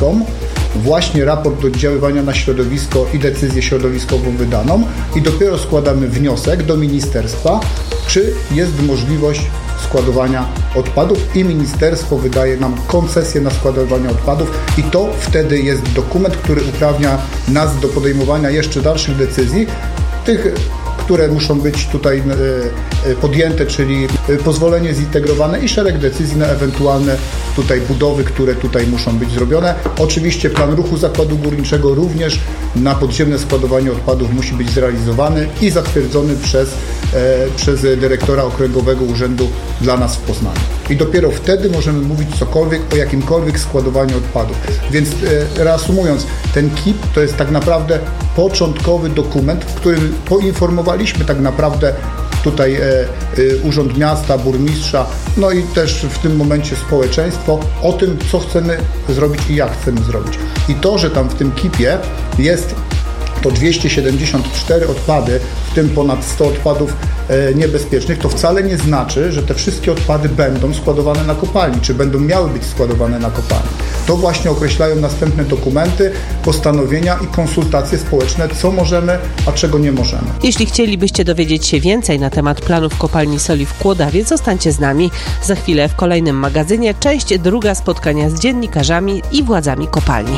środowiską właśnie raport oddziaływania na środowisko i decyzję środowiskową wydaną i dopiero składamy wniosek do ministerstwa, czy jest możliwość składowania odpadów i ministerstwo wydaje nam koncesję na składowanie odpadów i to wtedy jest dokument, który uprawnia nas do podejmowania jeszcze dalszych decyzji, tych, które muszą być tutaj podjęte, czyli pozwolenie zintegrowane i szereg decyzji na ewentualne tutaj budowy, które tutaj muszą być zrobione. Oczywiście plan ruchu zakładu górniczego również na podziemne składowanie odpadów musi być zrealizowany i zatwierdzony przez dyrektora Okręgowego Urzędu dla nas w Poznaniu. I dopiero wtedy możemy mówić cokolwiek o jakimkolwiek składowaniu odpadów. Więc reasumując, ten KIP to jest tak naprawdę początkowy dokument, w którym poinformowaliśmy tak naprawdę tutaj Urząd Miasta, burmistrza, no i też w tym momencie społeczeństwo o tym, co chcemy zrobić i jak chcemy zrobić. I to, że tam w tym KIP-ie jest to 274 odpady, w tym ponad 100 odpadów niebezpiecznych, to wcale nie znaczy, że te wszystkie odpady będą składowane na kopalni, czy będą miały być składowane na kopalni. To właśnie określają następne dokumenty, postanowienia i konsultacje społeczne, co możemy, a czego nie możemy. Jeśli chcielibyście dowiedzieć się więcej na temat planów kopalni soli w Kłodawie, zostańcie z nami. Za chwilę w kolejnym magazynie część druga spotkania z dziennikarzami i władzami kopalni.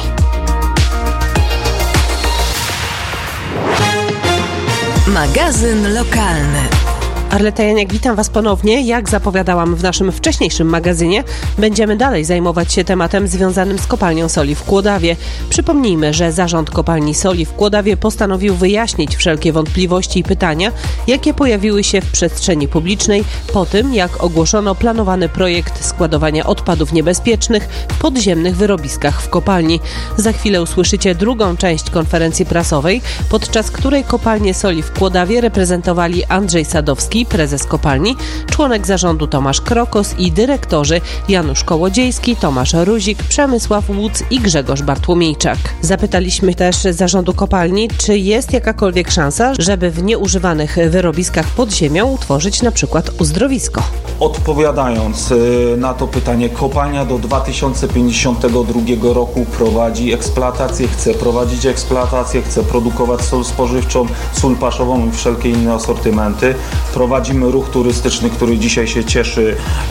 Magazyn lokalny. Arleta Janiak, witam Was ponownie. Jak zapowiadałam w naszym wcześniejszym magazynie, będziemy dalej zajmować się tematem związanym z kopalnią soli w Kłodawie. Przypomnijmy, że Zarząd Kopalni Soli w Kłodawie postanowił wyjaśnić wszelkie wątpliwości i pytania, jakie pojawiły się w przestrzeni publicznej po tym, jak ogłoszono planowany projekt składowania odpadów niebezpiecznych w podziemnych wyrobiskach w kopalni. Za chwilę usłyszycie drugą część konferencji prasowej, podczas której kopalnię soli w Kłodawie reprezentowali Andrzej Sadowski, prezes kopalni, członek zarządu Tomasz Krokos i dyrektorzy Janusz Kołodziejski, Tomasz Ruzik, Przemysław Łódz i Grzegorz Bartłomiejczak. Zapytaliśmy też zarządu kopalni, czy jest jakakolwiek szansa, żeby w nieużywanych wyrobiskach pod ziemią utworzyć na przykład uzdrowisko. Odpowiadając na to pytanie, kopalnia do 2052 roku prowadzi eksploatację, chce prowadzić eksploatację, chce produkować sól spożywczą, sól paszową i wszelkie inne asortymenty. Prowadzimy ruch turystyczny, który dzisiaj się cieszy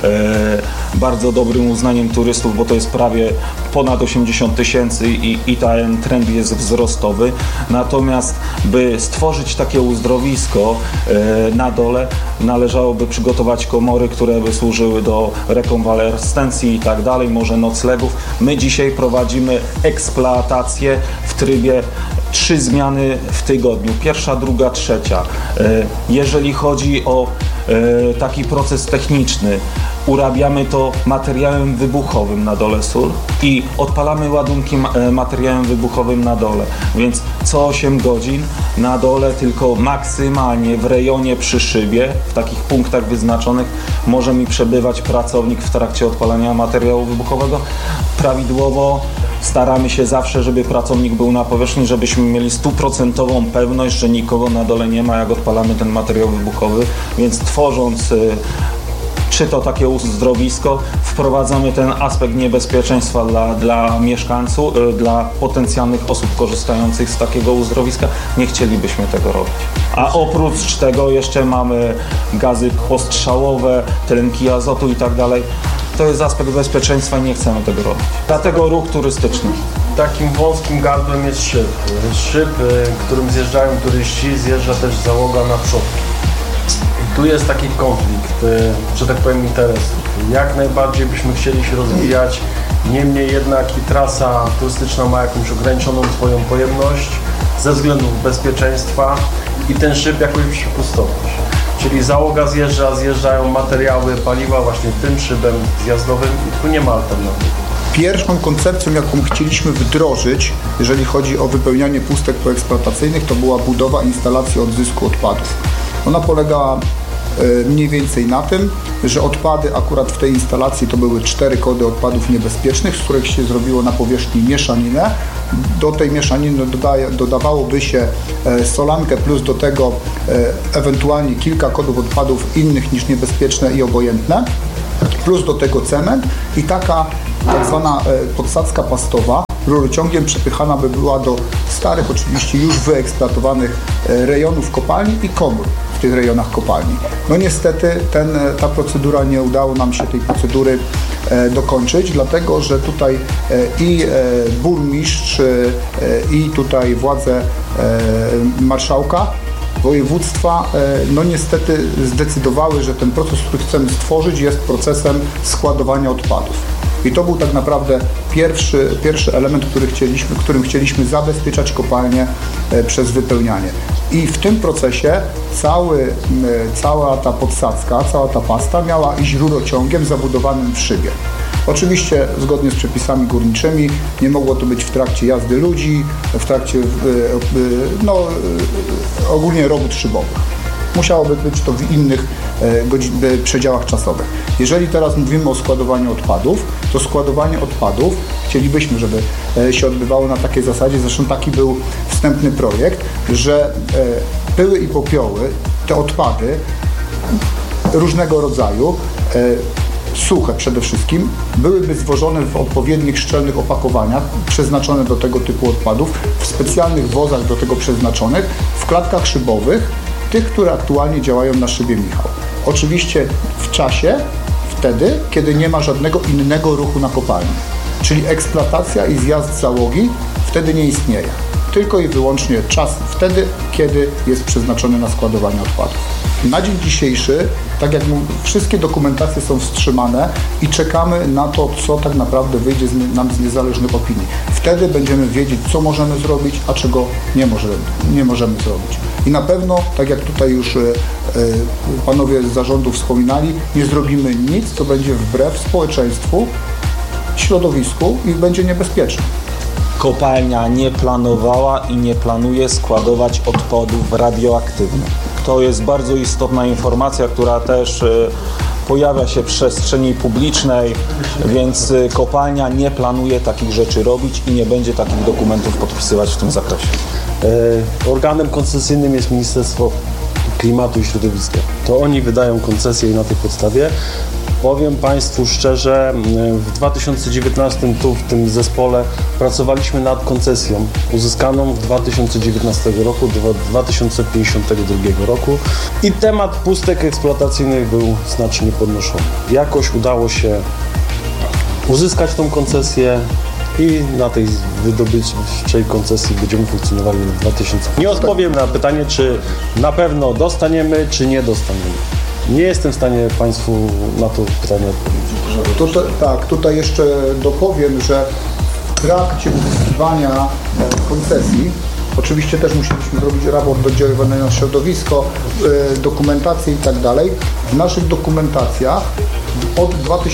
bardzo dobrym uznaniem turystów, bo to jest prawie ponad 80 000 i ten trend jest wzrostowy. Natomiast by stworzyć takie uzdrowisko na dole, należałoby przygotować komory, które by służyły do rekonwalescencji i tak dalej, może noclegów. My dzisiaj prowadzimy eksploatację w trybie 3 zmiany w tygodniu, pierwsza, druga, trzecia. Jeżeli chodzi o taki proces techniczny, urabiamy to materiałem wybuchowym na dole sól i odpalamy ładunki materiałem wybuchowym na dole, więc co 8 godzin na dole tylko maksymalnie w rejonie przy szybie, w takich punktach wyznaczonych może mi przebywać pracownik w trakcie odpalania materiału wybuchowego. Prawidłowo staramy się zawsze, żeby pracownik był na powierzchni, żebyśmy mieli 100% pewność, że nikogo na dole nie ma, jak odpalamy ten materiał wybuchowy, więc tworząc czy to takie uzdrowisko, wprowadzamy ten aspekt niebezpieczeństwa dla mieszkańców, dla potencjalnych osób korzystających z takiego uzdrowiska. Nie chcielibyśmy tego robić. A oprócz tego jeszcze mamy gazy postrzałowe, tlenki azotu i tak dalej. To jest aspekt bezpieczeństwa i nie chcemy tego robić. Dlatego ruch turystyczny. Takim wąskim gardłem jest szyb. Szyb, którym zjeżdżają turyści, zjeżdża też załoga na przodki. I tu jest taki konflikt, że tak powiem, interesów. Jak najbardziej byśmy chcieli się rozwijać, niemniej jednak i trasa turystyczna ma jakąś ograniczoną swoją pojemność ze względów bezpieczeństwa i ten szyb jakoś przypustować. Czyli załoga zjeżdżają materiały, paliwa właśnie tym szybem zjazdowym i tu nie ma alternatywy. Pierwszą koncepcją, jaką chcieliśmy wdrożyć, jeżeli chodzi o wypełnianie pustek poeksploatacyjnych, to była budowa instalacji odzysku odpadów. Ona polegała mniej więcej na tym, że odpady akurat w tej instalacji to były 4 kody odpadów niebezpiecznych, z których się zrobiło na powierzchni mieszaninę. Do tej mieszaniny dodawałoby się solankę, plus do tego ewentualnie kilka kodów odpadów innych niż niebezpieczne i obojętne, plus do tego cement i taka tak zwana podsadzka pastowa rurociągiem przepychana by była do starych, oczywiście już wyeksploatowanych rejonów kopalni i komór w tych rejonach kopalni. No niestety ta procedura, nie udało nam się tej procedury dokończyć, dlatego że tutaj i burmistrz, i tutaj władze marszałka województwa no niestety zdecydowały, że ten proces, który chcemy stworzyć, jest procesem składowania odpadów. I to był tak naprawdę pierwszy element, którym chcieliśmy zabezpieczać kopalnię przez wypełnianie. I w tym procesie cała ta podsadzka, cała ta pasta miała iść rurociągiem zabudowanym w szybie. Oczywiście zgodnie z przepisami górniczymi nie mogło to być w trakcie jazdy ludzi, w trakcie ogólnie robót szybowych. Musiałoby być to w innych przedziałach czasowych. Jeżeli teraz mówimy o składowaniu odpadów, to składowanie odpadów chcielibyśmy, żeby się odbywało na takiej zasadzie, zresztą taki był wstępny projekt, że pyły i popioły, te odpady różnego rodzaju, suche przede wszystkim, byłyby zwożone w odpowiednich szczelnych opakowaniach przeznaczone do tego typu odpadów, w specjalnych wozach do tego przeznaczonych, w klatkach szybowych, tych, które aktualnie działają na szybie Michał. Oczywiście w czasie, wtedy, kiedy nie ma żadnego innego ruchu na kopalni. Czyli eksploatacja i zjazd załogi wtedy nie istnieje. Tylko i wyłącznie czas wtedy, kiedy jest przeznaczony na składowanie odpadów. Na dzień dzisiejszy, tak jak mówię, wszystkie dokumentacje są wstrzymane i czekamy na to, co tak naprawdę wyjdzie nam z niezależnych opinii. Wtedy będziemy wiedzieć, co możemy zrobić, a czego nie możemy zrobić. I na pewno, tak jak tutaj już panowie z zarządu wspominali, nie zrobimy nic, co będzie wbrew społeczeństwu, środowisku i będzie niebezpieczne. Kopalnia nie planowała i nie planuje składować odpadów radioaktywnych. To jest bardzo istotna informacja, która też pojawia się w przestrzeni publicznej, więc kopalnia nie planuje takich rzeczy robić i nie będzie takich dokumentów podpisywać w tym zakresie. Organem koncesyjnym jest Ministerstwo Klimatu i Środowiska. To oni wydają koncesję i na tej podstawie. Powiem Państwu szczerze, w 2019 tu w tym zespole pracowaliśmy nad koncesją uzyskaną w 2019 roku do 2052 roku i temat pustek eksploatacyjnych był znacznie podnoszony. Jakoś udało się uzyskać tą koncesję i na tej wydobywczej koncesji będziemy funkcjonowali w 2000. Nie odpowiem na pytanie, czy na pewno dostaniemy, czy nie dostaniemy. Nie jestem w stanie Państwu na to pytanie odpowiedzieć. Tutaj jeszcze dopowiem, że w trakcie uzyskiwania koncesji oczywiście też musieliśmy zrobić raport oddziaływania na środowisko, dokumentację i tak dalej. W naszych dokumentacjach od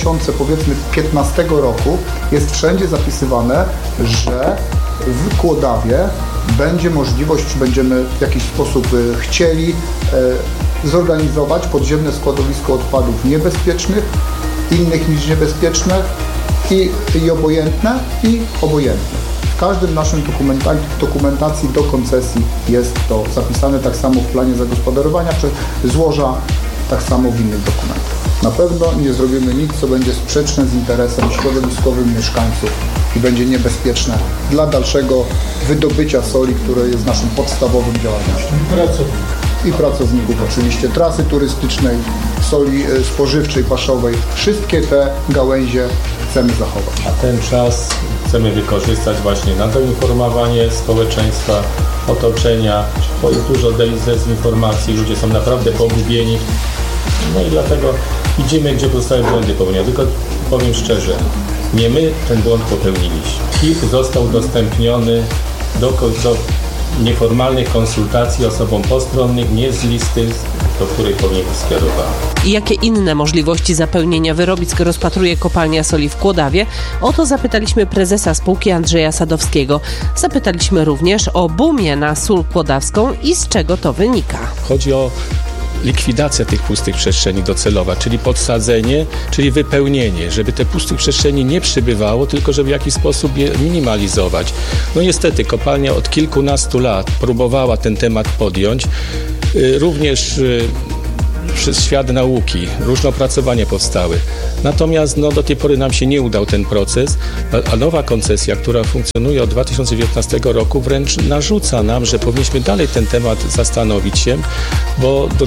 2015 roku jest wszędzie zapisywane, że w Kłodawie będzie możliwość, czy będziemy w jakiś sposób chcieli zorganizować podziemne składowisko odpadów niebezpiecznych, innych niż niebezpieczne i obojętne i obojętne. W każdym naszym dokumentacji do koncesji jest to zapisane, tak samo w planie zagospodarowania przez złoża, tak samo w innych dokumentach. Na pewno nie zrobimy nic, co będzie sprzeczne z interesem środowiskowym mieszkańców i będzie niebezpieczne dla dalszego wydobycia soli, które jest naszym podstawowym działalnością. I pracowników oczywiście, trasy turystycznej, soli spożywczej, paszowej. Wszystkie te gałęzie chcemy zachować. A ten czas chcemy wykorzystać właśnie na doinformowanie społeczeństwa, otoczenia, bo jest dużo dezinformacji, ludzie są naprawdę pogubieni. No i dlatego idziemy, gdzie powstały błędy popełnione. Tylko powiem szczerze, nie my ten błąd popełniliśmy. PIP został udostępniony do nieformalnych konsultacji osobom postronnych, nie z listy, do której powinien być skierowany. I jakie inne możliwości zapełnienia wyrobisk rozpatruje kopalnia soli w Kłodawie? O to zapytaliśmy prezesa spółki Andrzeja Sadowskiego. Zapytaliśmy również o boomie na sól kłodawską i z czego to wynika. Chodzi o likwidacja tych pustych przestrzeni docelowa, czyli podsadzenie, czyli wypełnienie, żeby te pustych przestrzeni nie przybywało, tylko żeby w jakiś sposób je minimalizować. No niestety kopalnia od kilkunastu lat próbowała ten temat podjąć. Również przez świat nauki, różne opracowania powstały. Natomiast do tej pory nam się nie udał ten proces, a nowa koncesja, która funkcjonuje od 2019 roku, wręcz narzuca nam, że powinniśmy dalej ten temat zastanowić się, bo do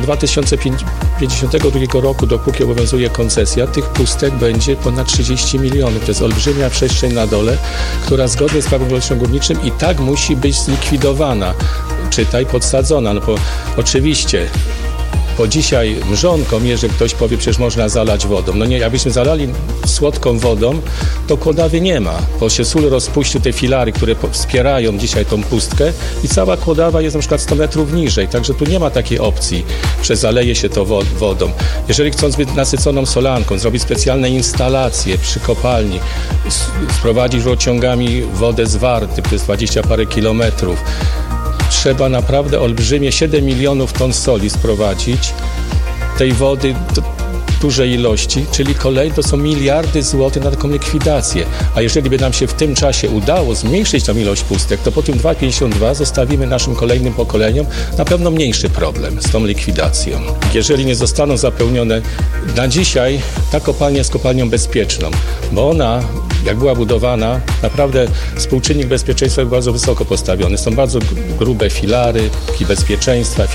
2052 roku, dopóki obowiązuje koncesja, tych pustek będzie ponad 30 milionów. To jest olbrzymia przestrzeń na dole, która zgodnie z prawem górniczym i tak musi być zlikwidowana, czytaj podsadzona. Bo oczywiście po dzisiaj mrzonką, jeżeli ktoś powie, przecież można zalać wodą. Nie, jakbyśmy zalali słodką wodą, to Kłodawy nie ma, bo się sól rozpuścił, te filary, które wspierają dzisiaj tą pustkę i cała Kłodawa jest na przykład 100 metrów niżej, także tu nie ma takiej opcji, że zaleje się to wodą. Jeżeli chcąc być nasyconą solanką, zrobić specjalne instalacje przy kopalni, sprowadzić rurociągami wodę z Warty, to jest 20 parę kilometrów, trzeba naprawdę olbrzymie 7 milionów ton soli sprowadzić, tej wody dużej ilości, czyli to są miliardy złotych na taką likwidację. A jeżeli by nam się w tym czasie udało zmniejszyć tą ilość pustek, to po tym 2,52 zostawimy naszym kolejnym pokoleniom na pewno mniejszy problem z tą likwidacją. Jeżeli nie zostaną zapełnione, na dzisiaj ta kopalnia jest kopalnią bezpieczną, bo ona, jak była budowana, naprawdę współczynnik bezpieczeństwa był bardzo wysoko postawiony. Są bardzo grube filary bezpieczeństwa,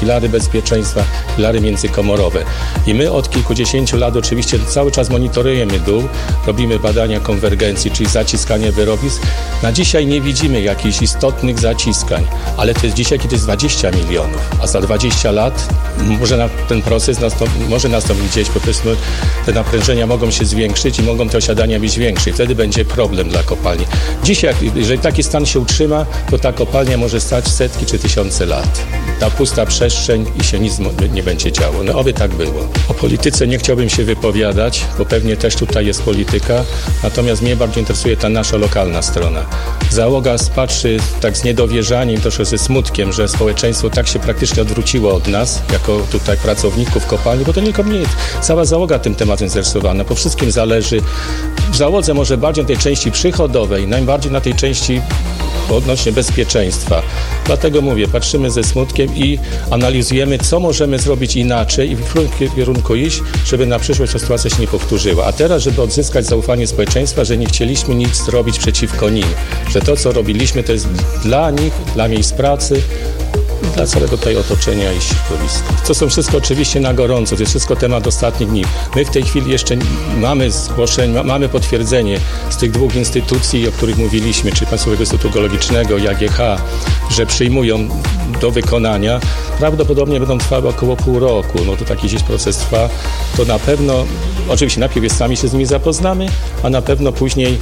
filary międzykomorowe. I my od kilkudziesięciu lat oczywiście cały czas monitorujemy dół, robimy badania konwergencji, czyli zaciskanie wyrobisk. Na dzisiaj nie widzimy jakichś istotnych zaciskań, ale to jest dzisiaj, kiedy jest 20 milionów, a za 20 lat ten proces może nastąpić gdzieś, po prostu te naprężenia mogą się zwiększyć i mogą te osiadania być większe i wtedy będzie problem dla kopalni. Dzisiaj, jeżeli taki stan się utrzyma, to ta kopalnia może stać setki czy tysiące lat. Ta pusta przestrzeń i się nic nie będzie działo. Oby tak było. O polityce nie chciałbym się wypowiadać, bo pewnie też tutaj jest polityka, natomiast mnie bardziej interesuje ta nasza lokalna strona. Załoga patrzy tak z niedowierzaniem, troszkę ze smutkiem, że społeczeństwo tak się praktycznie odwróciło od nas, jako tutaj pracowników kopalni, bo to nie tylko mnie, cała załoga tym tematem zainteresowana, po wszystkim zależy. W załodze może bardziej na tej części przychodowej, najbardziej na tej części odnośnie bezpieczeństwa. Dlatego mówię, patrzymy ze smutkiem i analizujemy, co możemy zrobić inaczej i w którym kierunku iść, żeby na przyszłość ta sytuacja się nie powtórzyła. A teraz, żeby odzyskać zaufanie społeczeństwa, że nie chcieliśmy nic zrobić przeciwko nim, że to, co robiliśmy, to jest dla nich, dla miejsc pracy, dla całego tutaj otoczenia i środowiska. To są wszystko oczywiście na gorąco, to jest wszystko temat ostatnich dni. My w tej chwili jeszcze mamy zgłoszenie, mamy potwierdzenie z tych dwóch instytucji, o których mówiliśmy, czy Państwowego Instytutu Geologicznego i AGH, że przyjmują do wykonania. Prawdopodobnie będą trwały około pół roku. To taki gdzieś proces trwa. To na pewno, oczywiście najpierw sami się z nimi zapoznamy, a na pewno później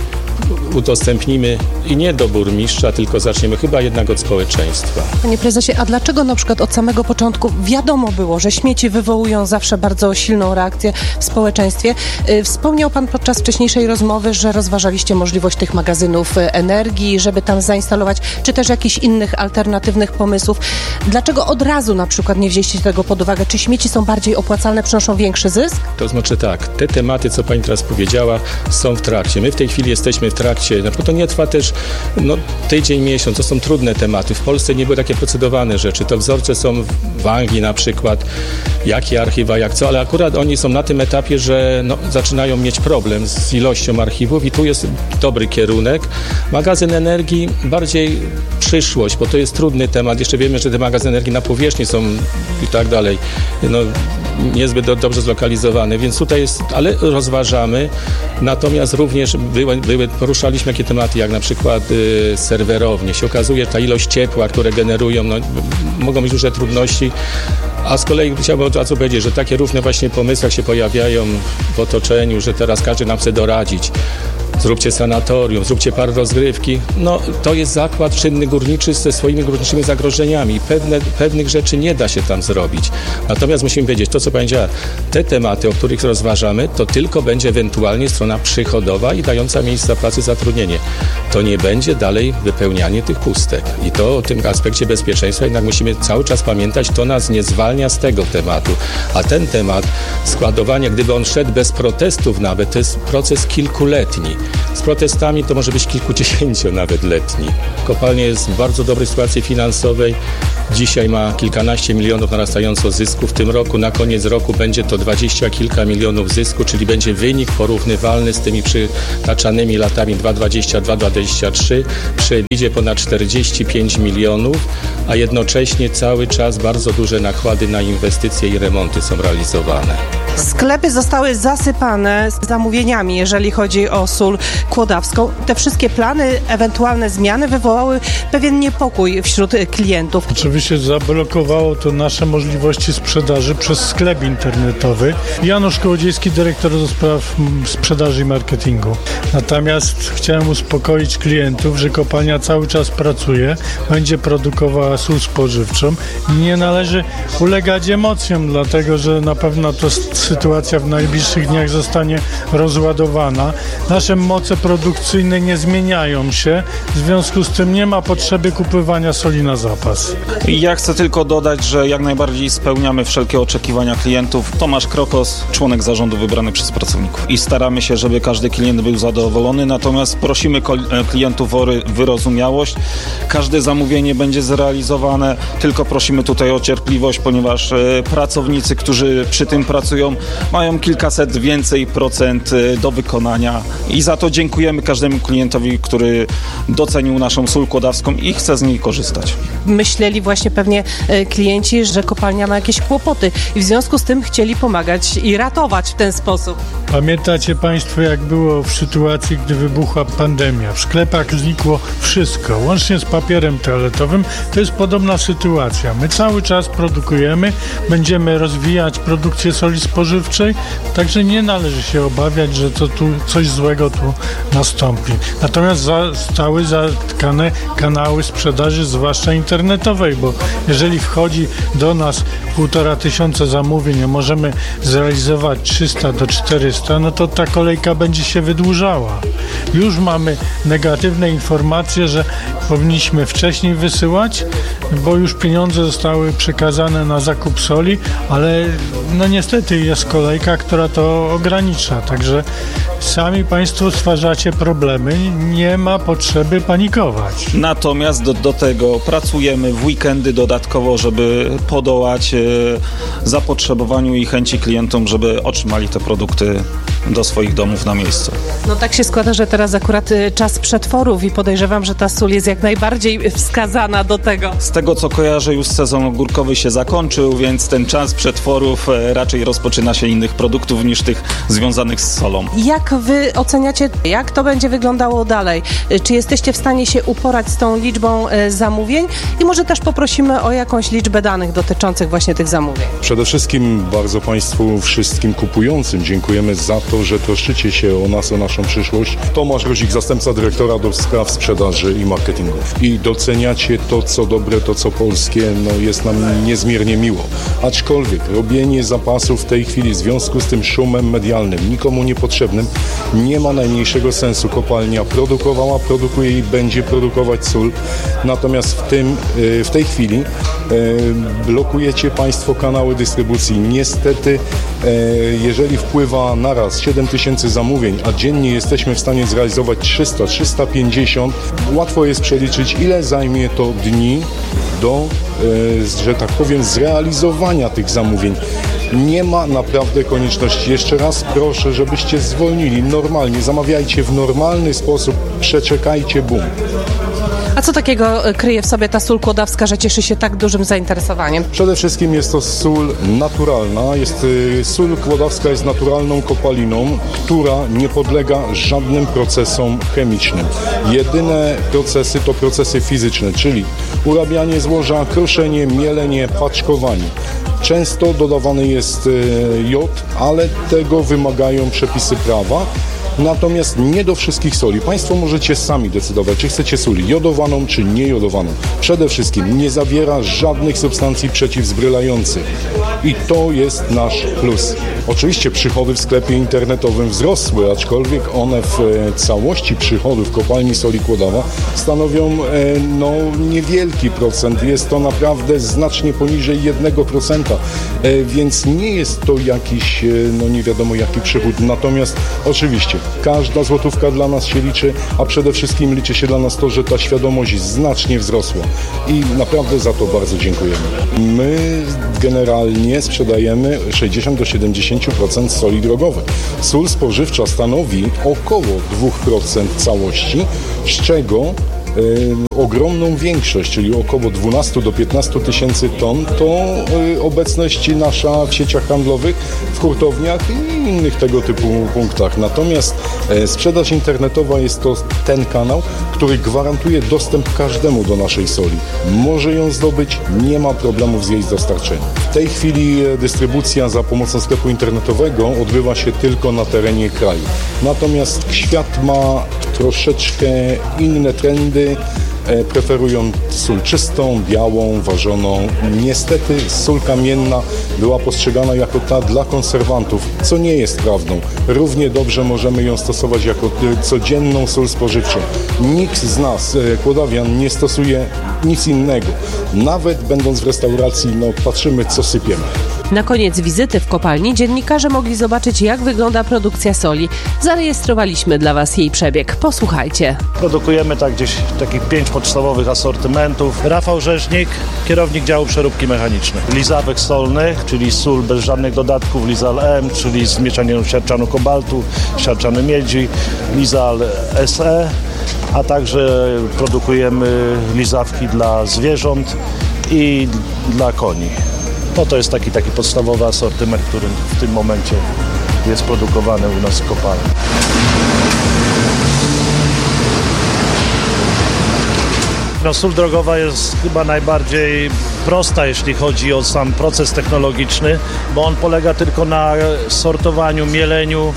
udostępnimy i nie do burmistrza, tylko zaczniemy chyba jednak od społeczeństwa. Panie prezesie, a dlaczego na przykład od samego początku wiadomo było, że śmieci wywołują zawsze bardzo silną reakcję w społeczeństwie? Wspomniał Pan podczas wcześniejszej rozmowy, że rozważaliście możliwość tych magazynów energii, żeby tam zainstalować, czy też jakichś innych alternatywnych pomysłów. Dlaczego od razu na przykład nie wzięliście tego pod uwagę? Czy śmieci są bardziej opłacalne, przynoszą większy zysk? To znaczy tak, te tematy, co Pani teraz powiedziała, są w trakcie. My w tej chwili jesteśmy w trakcie, bo to nie trwa też tydzień, miesiąc, to są trudne tematy. W Polsce nie były takie procedowane rzeczy. To wzorce są w Anglii na przykład, jakie archiwa, jak co, ale akurat oni są na tym etapie, że zaczynają mieć problem z ilością archiwów i tu jest dobry kierunek. Magazyn energii bardziej przyszłość, bo to jest trudny temat. Jeszcze wiemy, że te magazyny energii na powierzchni są i tak dalej, niezbyt dobrze zlokalizowane, więc tutaj jest, ale rozważamy. Natomiast również poruszaliśmy takie tematy, jak na przykład serwerownie. Się okazuje, że ta ilość ciepła, które generują, mogą być duże trudności. A z kolei chciałbym od razu powiedzieć, że takie różne właśnie pomysły jak się pojawiają w otoczeniu, że teraz każdy nam chce doradzić. Zróbcie sanatorium, zróbcie park rozgrywki. To jest zakład czynny górniczy ze swoimi górniczymi zagrożeniami. Pewnych rzeczy nie da się tam zrobić. Natomiast musimy wiedzieć, to co powiedziała, te tematy, o których rozważamy, to tylko będzie ewentualnie strona przychodowa i dająca miejsca pracy, zatrudnienie. To nie będzie dalej wypełnianie tych pustek. I to o tym aspekcie bezpieczeństwa jednak musimy cały czas pamiętać, to nas nie zwalnia z tego tematu. A ten temat składowania, gdyby on szedł bez protestów nawet, to jest proces kilkuletni. Z protestami to może być kilkudziesięcio nawet letni. Kopalnia jest w bardzo dobrej sytuacji finansowej. Dzisiaj ma kilkanaście milionów narastająco zysku. W tym roku, na koniec roku będzie to 20 kilka milionów zysku, czyli będzie wynik porównywalny z tymi przytaczanymi latami 2022-2023 przy EBITDA ponad 45 milionów, a jednocześnie cały czas bardzo duże nakłady na inwestycje i remonty są realizowane. Sklepy zostały zasypane zamówieniami, jeżeli chodzi o sól kłodawską. Te wszystkie plany, ewentualne zmiany wywołały pewien niepokój wśród klientów. Oczywiście zablokowało to nasze możliwości sprzedaży przez sklep internetowy. Janusz Kołodziejski, dyrektor do spraw sprzedaży i marketingu. Natomiast chciałem uspokoić klientów, że kopalnia cały czas pracuje, będzie produkowała sól spożywczą i nie należy ulegać emocjom, dlatego że na pewno to sytuacja w najbliższych dniach zostanie rozładowana. Nasze moce produkcyjne nie zmieniają się, w związku z tym nie ma potrzeby kupywania soli na zapas. Ja chcę tylko dodać, że jak najbardziej spełniamy wszelkie oczekiwania klientów. Tomasz Krokos, członek zarządu wybrany przez pracowników. I staramy się, żeby każdy klient był zadowolony, natomiast prosimy klientów o wyrozumiałość. Każde zamówienie będzie zrealizowane, tylko prosimy tutaj o cierpliwość, ponieważ pracownicy, którzy przy tym pracują, mają kilkaset więcej procent do wykonania i za to dziękujemy każdemu klientowi, który docenił naszą sól kłodawską i chce z niej korzystać. Myśleli właśnie pewnie klienci, że kopalnia ma jakieś kłopoty i w związku z tym chcieli pomagać i ratować w ten sposób. Pamiętacie Państwo, jak było w sytuacji, gdy wybuchła pandemia? W sklepach znikło wszystko, łącznie z papierem toaletowym. To jest podobna sytuacja. My cały czas produkujemy, będziemy rozwijać produkcję soli spożywczej, także nie należy się obawiać, że to tu coś złego tu nastąpi. Natomiast zostały zatkane kanały sprzedaży, zwłaszcza internetowej, bo jeżeli wchodzi do nas 1500 zamówień, a możemy zrealizować 300 do 400, no to ta kolejka będzie się wydłużała. Już mamy negatywne informacje, że powinniśmy wcześniej wysyłać, bo już pieniądze zostały przekazane na zakup soli, ale no niestety jest kolejka, która to ogranicza, także sami Państwo stwarzacie problemy, nie ma potrzeby panikować. Natomiast do tego pracujemy w weekendy dodatkowo, żeby podołać zapotrzebowaniu i chęci klientom, żeby otrzymali te produkty do swoich domów na miejscu. No tak się składa, że teraz akurat czas przetworów i podejrzewam, że ta sól jest jak najbardziej wskazana do tego. Z tego co kojarzę, już sezon ogórkowy się zakończył, więc ten czas przetworów raczej rozpoczyna się innych produktów niż tych związanych z solą. Jak wy oceniacie, jak to będzie wyglądało dalej? Czy jesteście w stanie się uporać z tą liczbą zamówień? I może też poprosimy o jakąś liczbę danych dotyczących właśnie tych zamówień. Przede wszystkim bardzo Państwu wszystkim kupującym dziękujemy za to, że troszczycie się o nas, o naszą przyszłość. Tomasz Rozik, zastępca dyrektora do spraw sprzedaży i marketingu. I doceniacie to, co dobre, to, co polskie, no jest nam niezmiernie miło. Aczkolwiek robienie zapasów w tej chwili w związku z tym szumem medialnym, nikomu niepotrzebnym, nie ma najmniejszego sensu. Kopalnia produkowała, produkuje i będzie produkować sól. Natomiast w tej chwili blokujecie Państwo kanały dystrybucji. Niestety, jeżeli wpływa naraz 7000 zamówień, a dziennie jesteśmy w stanie zrealizować 300-350, łatwo jest przeliczyć, ile zajmie to dni do, że tak powiem, zrealizowania tych zamówień. Nie ma naprawdę konieczności. Jeszcze raz proszę, żebyście zwolnili normalnie, zamawiajcie w normalny sposób, przeczekajcie boom. A co takiego kryje w sobie ta sól kłodawska, że cieszy się tak dużym zainteresowaniem? Przede wszystkim jest to sól naturalna. Sól kłodawska jest naturalną kopaliną, która nie podlega żadnym procesom chemicznym. Jedyne procesy to procesy fizyczne, czyli urabianie złoża, kruszenie, mielenie, paczkowanie. Często dodawany jest jod, ale tego wymagają przepisy prawa. Natomiast nie do wszystkich soli. Państwo możecie sami decydować, czy chcecie sól jodowaną, czy niejodowaną. Przede wszystkim nie zawiera żadnych substancji przeciwzbrylających. I to jest nasz plus. Oczywiście przychody w sklepie internetowym wzrosły, aczkolwiek one w całości przychodów kopalni soli Kłodawa stanowią niewielki procent. Jest to naprawdę znacznie poniżej 1%, więc nie jest to jakiś nie wiadomo jaki przychód. Natomiast oczywiście każda złotówka dla nas się liczy, a przede wszystkim liczy się dla nas to, że ta świadomość znacznie wzrosła i naprawdę za to bardzo dziękujemy. My generalnie sprzedajemy 60-70% soli drogowej. Sól spożywcza stanowi około 2% całości, z czego ogromną większość, czyli około 12 do 15 tysięcy ton, to obecność nasza w sieciach handlowych, w hurtowniach i innych tego typu punktach. Natomiast sprzedaż internetowa jest to ten kanał, który gwarantuje dostęp każdemu do naszej soli. Może ją zdobyć, nie ma problemów z jej dostarczeniem. W tej chwili dystrybucja za pomocą sklepu internetowego odbywa się tylko na terenie kraju. Natomiast świat ma troszeczkę inne trendy, preferują sól czystą, białą, ważoną. Niestety sól kamienna była postrzegana jako ta dla konserwantów, co nie jest prawdą. Równie dobrze możemy ją stosować jako codzienną sól spożywczą. Nikt z nas, kłodawian, nie stosuje nic innego. Nawet będąc w restauracji, patrzymy, co sypiemy. Na koniec wizyty w kopalni dziennikarze mogli zobaczyć, jak wygląda produkcja soli. Zarejestrowaliśmy dla Was jej przebieg. Posłuchajcie. Produkujemy gdzieś takich 5 podstawowych asortymentów. Rafał Rzeźnik, kierownik działu przeróbki mechanicznej. Lizawek solnych, czyli sól bez żadnych dodatków, Lizal M, czyli z mieszaniną siarczanu kobaltu, siarczanu miedzi, Lizal SE, a także produkujemy lizawki dla zwierząt i dla koni. To jest taki podstawowy asortyment, który w tym momencie jest produkowany u nas w kopalni. Sól drogowa jest chyba najbardziej prosta, jeśli chodzi o sam proces technologiczny, bo on polega tylko na sortowaniu, mieleniu,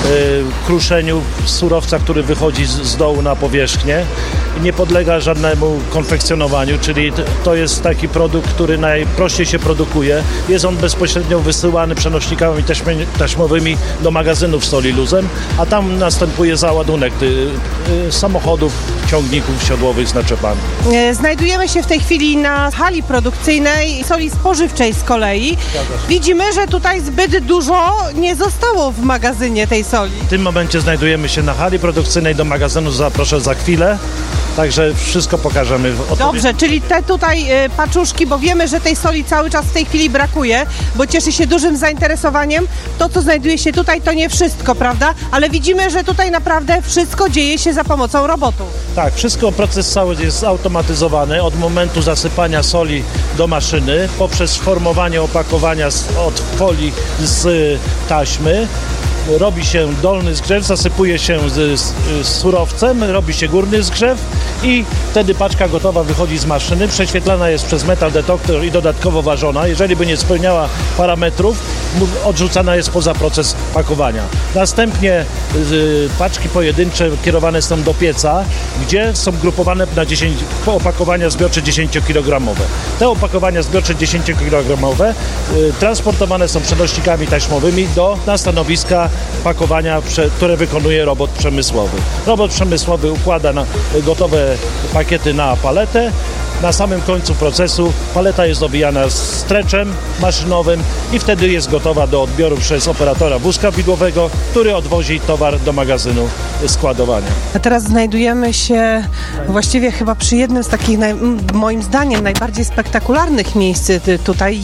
kruszeniu surowca, który wychodzi z dołu na powierzchnię i nie podlega żadnemu konfekcjonowaniu, czyli to jest taki produkt, który najprościej się produkuje. Jest on bezpośrednio wysyłany przenośnikami taśmowymi do magazynów soli luzem, a tam następuje załadunek samochodów, ciągników siodłowych z naczepami. Znajdujemy się w tej chwili na hali produkcyjnej soli spożywczej z kolei. Widzimy, że tutaj zbyt dużo nie zostało w magazynie tej soli. W tym momencie znajdujemy się na hali produkcyjnej, do magazynu zaproszę za chwilę. Także wszystko pokażemy. Dobrze, czyli te tutaj paczuszki, bo wiemy, że tej soli cały czas w tej chwili brakuje, bo cieszy się dużym zainteresowaniem. To, co znajduje się tutaj, to nie wszystko, prawda? Ale widzimy, że tutaj naprawdę wszystko dzieje się za pomocą robotu. Tak, proces cały jest automatyzowany od momentu zasypania soli do maszyny, poprzez formowanie opakowania od folii z taśmy. Robi się dolny zgrzew, zasypuje się z surowcem, robi się górny zgrzew i wtedy paczka gotowa wychodzi z maszyny, prześwietlana jest przez metal detektor i dodatkowo ważona. Jeżeli by nie spełniała parametrów, odrzucana jest poza proces pakowania. Następnie paczki pojedyncze kierowane są do pieca, gdzie są grupowane na opakowania zbiorcze 10-kilogramowe. Te opakowania zbiorcze 10-kilogramowe transportowane są przenośnikami taśmowymi na stanowiska pakowania, które wykonuje robot przemysłowy. Robot przemysłowy układa gotowe pakiety na paletę. Na samym końcu procesu paleta jest owijana streczem maszynowym i wtedy jest gotowa do odbioru przez operatora wózka widłowego, który odwozi towar do magazynu składowania. A teraz znajdujemy się właściwie chyba przy jednym z takich, moim zdaniem, najbardziej spektakularnych miejsc tutaj,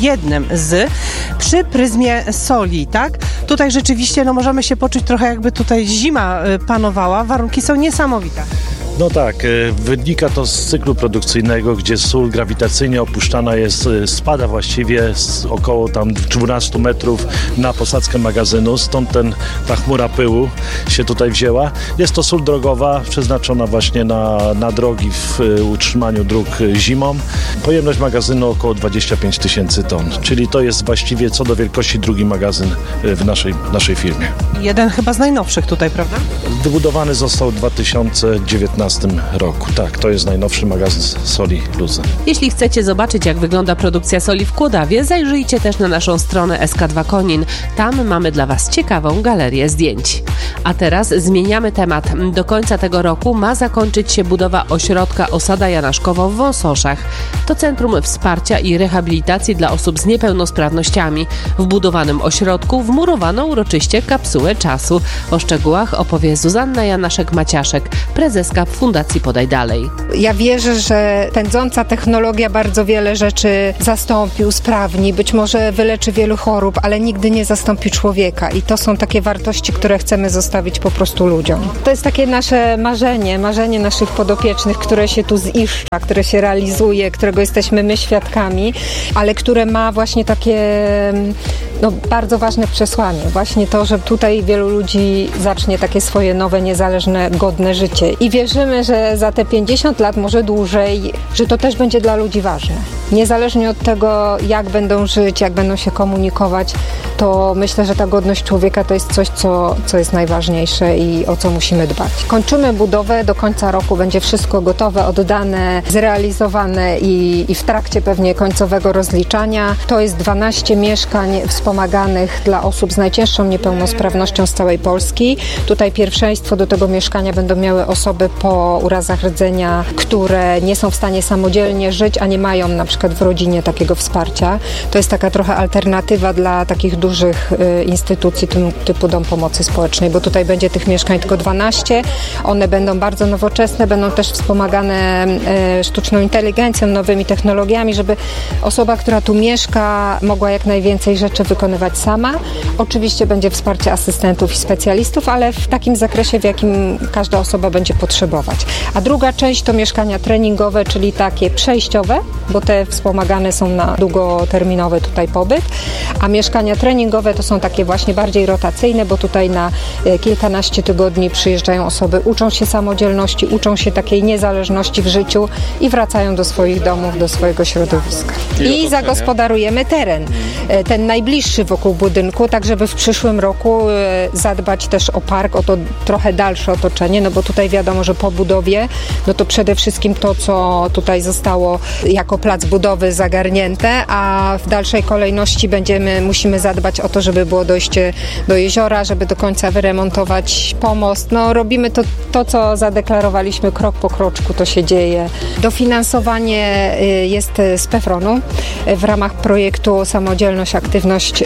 przy pryzmie soli, tak? Tutaj rzeczywiście możemy się poczuć trochę, jakby tutaj zima panowała. Warunki są niesamowite. No tak, wynika to z cyklu produkcyjnego, gdzie sól grawitacyjnie opuszczana jest, spada właściwie z około 12 metrów na posadzkę magazynu, stąd ta chmura pyłu się tutaj wzięła. Jest to sól drogowa, przeznaczona właśnie na drogi w utrzymaniu dróg zimą. Pojemność magazynu około 25 tysięcy ton, czyli to jest właściwie co do wielkości drugi magazyn w naszej firmie. Jeden chyba z najnowszych tutaj, prawda? Wybudowany został w 2019 2015 roku. Tak, to jest najnowszy magazyn soli Luzyn. Jeśli chcecie zobaczyć, jak wygląda produkcja soli w Kłodawie, zajrzyjcie też na naszą stronę SK2 Konin. Tam mamy dla Was ciekawą galerię zdjęć. A teraz zmieniamy temat. Do końca tego roku ma zakończyć się budowa ośrodka Osada Janaszkowo w Wąsoszach. To centrum wsparcia i rehabilitacji dla osób z niepełnosprawnościami. W budowanym ośrodku wmurowano uroczyście kapsułę czasu. O szczegółach opowie Zuzanna Janaszek-Maciaszek, prezeska Fundacji Podaj Dalej. Ja wierzę, że pędząca technologia bardzo wiele rzeczy zastąpi, usprawni, być może wyleczy wielu chorób, ale nigdy nie zastąpi człowieka i to są takie wartości, które chcemy zostawić po prostu ludziom. To jest takie nasze marzenie naszych podopiecznych, które się tu ziszcza, które się realizuje, którego jesteśmy my świadkami, ale które ma właśnie takie bardzo ważne przesłanie. Właśnie to, że tutaj wielu ludzi zacznie takie swoje nowe, niezależne, godne życie. I wierzymy, że za te 50 lat, może dłużej, że to też będzie dla ludzi ważne. Niezależnie od tego, jak będą żyć, jak będą się komunikować, to myślę, że ta godność człowieka to jest coś, co jest najważniejsze i o co musimy dbać. Kończymy budowę, do końca roku będzie wszystko gotowe, oddane, zrealizowane i w trakcie pewnie końcowego rozliczania. To jest 12 mieszkań wspomaganych dla osób z najcięższą niepełnosprawnością z całej Polski. Tutaj pierwszeństwo do tego mieszkania będą miały osoby po urazach rdzenia, które nie są w stanie samodzielnie żyć, a nie mają na przykład w rodzinie takiego wsparcia. To jest taka trochę alternatywa dla takich dużych instytucji typu Dom Pomocy Społecznej, bo tutaj będzie tych mieszkań tylko 12. One będą bardzo nowoczesne, będą też wspomagane sztuczną inteligencją, nowymi technologiami, żeby osoba, która tu mieszka, mogła jak najwięcej rzeczy wykonywać sama. Oczywiście będzie wsparcie asystentów i specjalistów, ale w takim zakresie, w jakim każda osoba będzie potrzebować. A druga część to mieszkania treningowe, czyli takie przejściowe, bo te wspomagane są na długoterminowy tutaj pobyt, a mieszkania treningowe to są takie właśnie bardziej rotacyjne, bo tutaj na kilkanaście tygodni przyjeżdżają osoby, uczą się samodzielności, uczą się takiej niezależności w życiu i wracają do swoich domów, do swojego środowiska. I zagospodarujemy teren, ten najbliższy wokół budynku, tak żeby w przyszłym roku zadbać też o park, o to trochę dalsze otoczenie, no bo tutaj wiadomo, że po budowie, no to przede wszystkim to, co tutaj zostało jako plac budowy zagarnięte, a w dalszej kolejności musimy zadbać o to, żeby było dojście do jeziora, żeby do końca wyremontować pomost. No robimy to, co zadeklarowaliśmy krok po kroczku, to się dzieje. Dofinansowanie jest z PFRON-u w ramach projektu Samodzielność, Aktywność,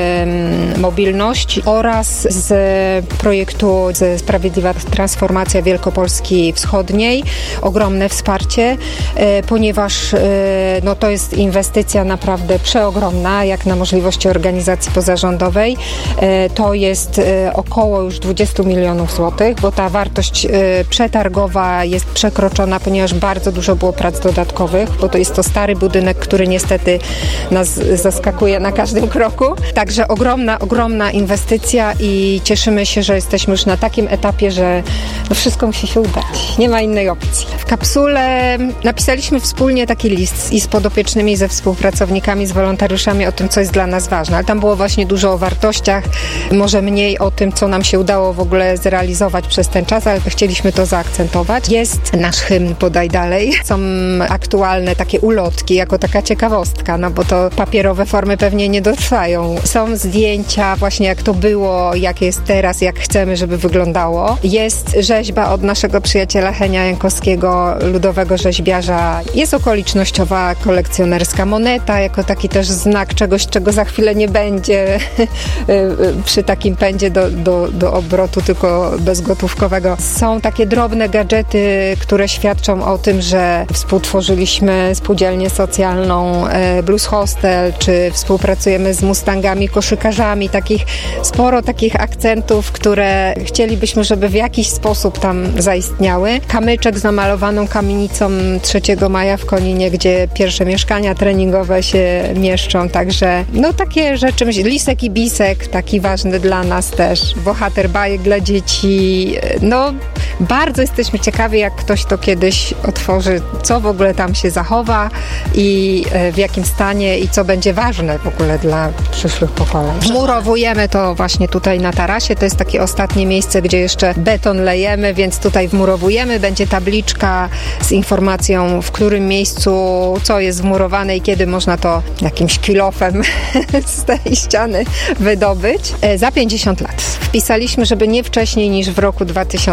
Mobilność oraz z projektu Sprawiedliwa Transformacja Wielkopolski Wschodniej. Ogromne wsparcie, ponieważ to jest inwestycja naprawdę przeogromna, jak na możliwości organizacji pozarządowej. To jest około już 20 milionów złotych, bo ta wartość przetargowa jest przekroczona, ponieważ bardzo dużo było prac dodatkowych, bo to jest to stary budynek, który niestety nas zaskakuje na każdym kroku. Także ogromna inwestycja i cieszymy się, że jesteśmy już na takim etapie, że wszystko musi się udać. Nie ma innej opcji. W kapsule napisaliśmy wspólnie taki list i z podopiecznymi, ze współpracownikami, z wolontariuszami o tym, co jest dla nas ważne. Ale tam było właśnie dużo o wartościach, może mniej o tym, co nam się udało w ogóle zrealizować przez ten czas, ale chcieliśmy to zaakcentować. Jest nasz hymn Podaj Dalej. Są aktualne takie ulotki, jako taka ciekawostka, no bo to papierowe formy pewnie nie dotrwają. Są zdjęcia właśnie jak to było, jak jest teraz, jak chcemy, żeby wyglądało. Jest rzeźba od naszego przyjaciela Henia Jankowskiego, ludowego rzeźbiarza. Jest okolicznościowa kolekcjonerska moneta, jako taki też znak czegoś, czego za chwilę nie będzie przy takim pędzie do obrotu, tylko bezgotówkowego. Są takie drobne gadżety, które świadczą o tym, że współtworzyliśmy spółdzielnię socjalną Blues Hostel, czy współpracujemy z Mustangami, koszykarzami. Sporo takich akcentów, które chcielibyśmy, żeby w jakiś sposób tam zaistniały. Kamyczek z namalowaną kamienicą 3 maja w Koninie, gdzie pierwsze mieszkania treningowe się mieszczą, także no takie rzeczy, Lisek i Bisek, taki ważny dla nas też, bohater bajek dla dzieci, no bardzo jesteśmy ciekawi, jak ktoś to kiedyś otworzy, co w ogóle tam się zachowa i w jakim stanie i co będzie ważne w ogóle dla przyszłych pokoleń. Wmurowujemy to właśnie tutaj na tarasie, to jest takie ostatnie miejsce, gdzie jeszcze beton lejemy, więc tutaj wmurowujemy, będzie tabliczka z informacją, w którym miejscu co jest wmurowane i kiedy można to jakimś kilofem z tej ściany wydobyć. Za 50 lat. Wpisaliśmy, żeby nie wcześniej niż w roku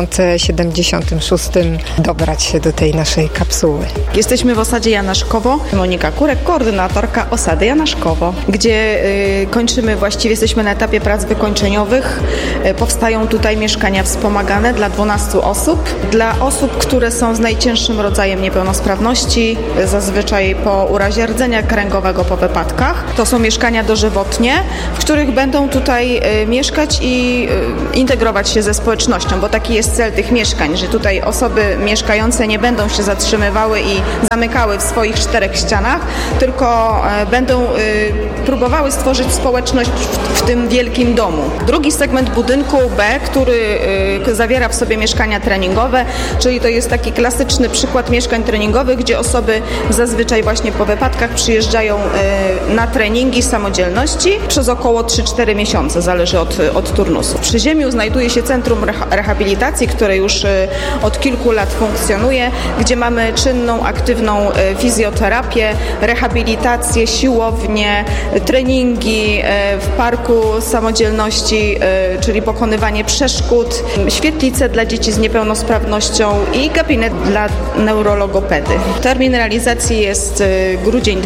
2076 dobrać się do tej naszej kapsuły. Jesteśmy w osadzie Janaszkowo. Monika Kurek, koordynatorka osady Janaszkowo, gdzie kończymy, właściwie jesteśmy na etapie prac wykończeniowych. Powstają tutaj mieszkania wspomagane dla 12 osób. Dla osób, które są z najcięższym rodzajem niepełnosprawności, zazwyczaj po urazie rdzenia kręgowego, po wypadkach. To są mieszkania dożywotnie, w których będą tutaj mieszkać i integrować się ze społecznością, bo taki jest cel tych mieszkań, że tutaj osoby mieszkające nie będą się zatrzymywały i zamykały w swoich 4 ścianach, tylko będą próbowały stworzyć społeczność w tym wielkim domu. Drugi segment budynku B, który zawiera w sobie mieszkania treningowe, czyli to jest taki klasyczny przykład mieszkań treningowych, gdzie osoby zazwyczaj właśnie po wypadkach przyjeżdżają na treningi samodzielności przez około 3-4 miesiące, zależy od turnusu. W Przyziemiu znajduje się Centrum Rehabilitacji, które już od kilku lat funkcjonuje, gdzie mamy czynną, aktywną fizjoterapię, rehabilitację, siłownię, treningi w parku samodzielności, czyli pokonywanie przeszkód, świetlice dla dzieci z niepełnosprawnością i gabinet dla neurologopedy. Termin realizacji jest grudzień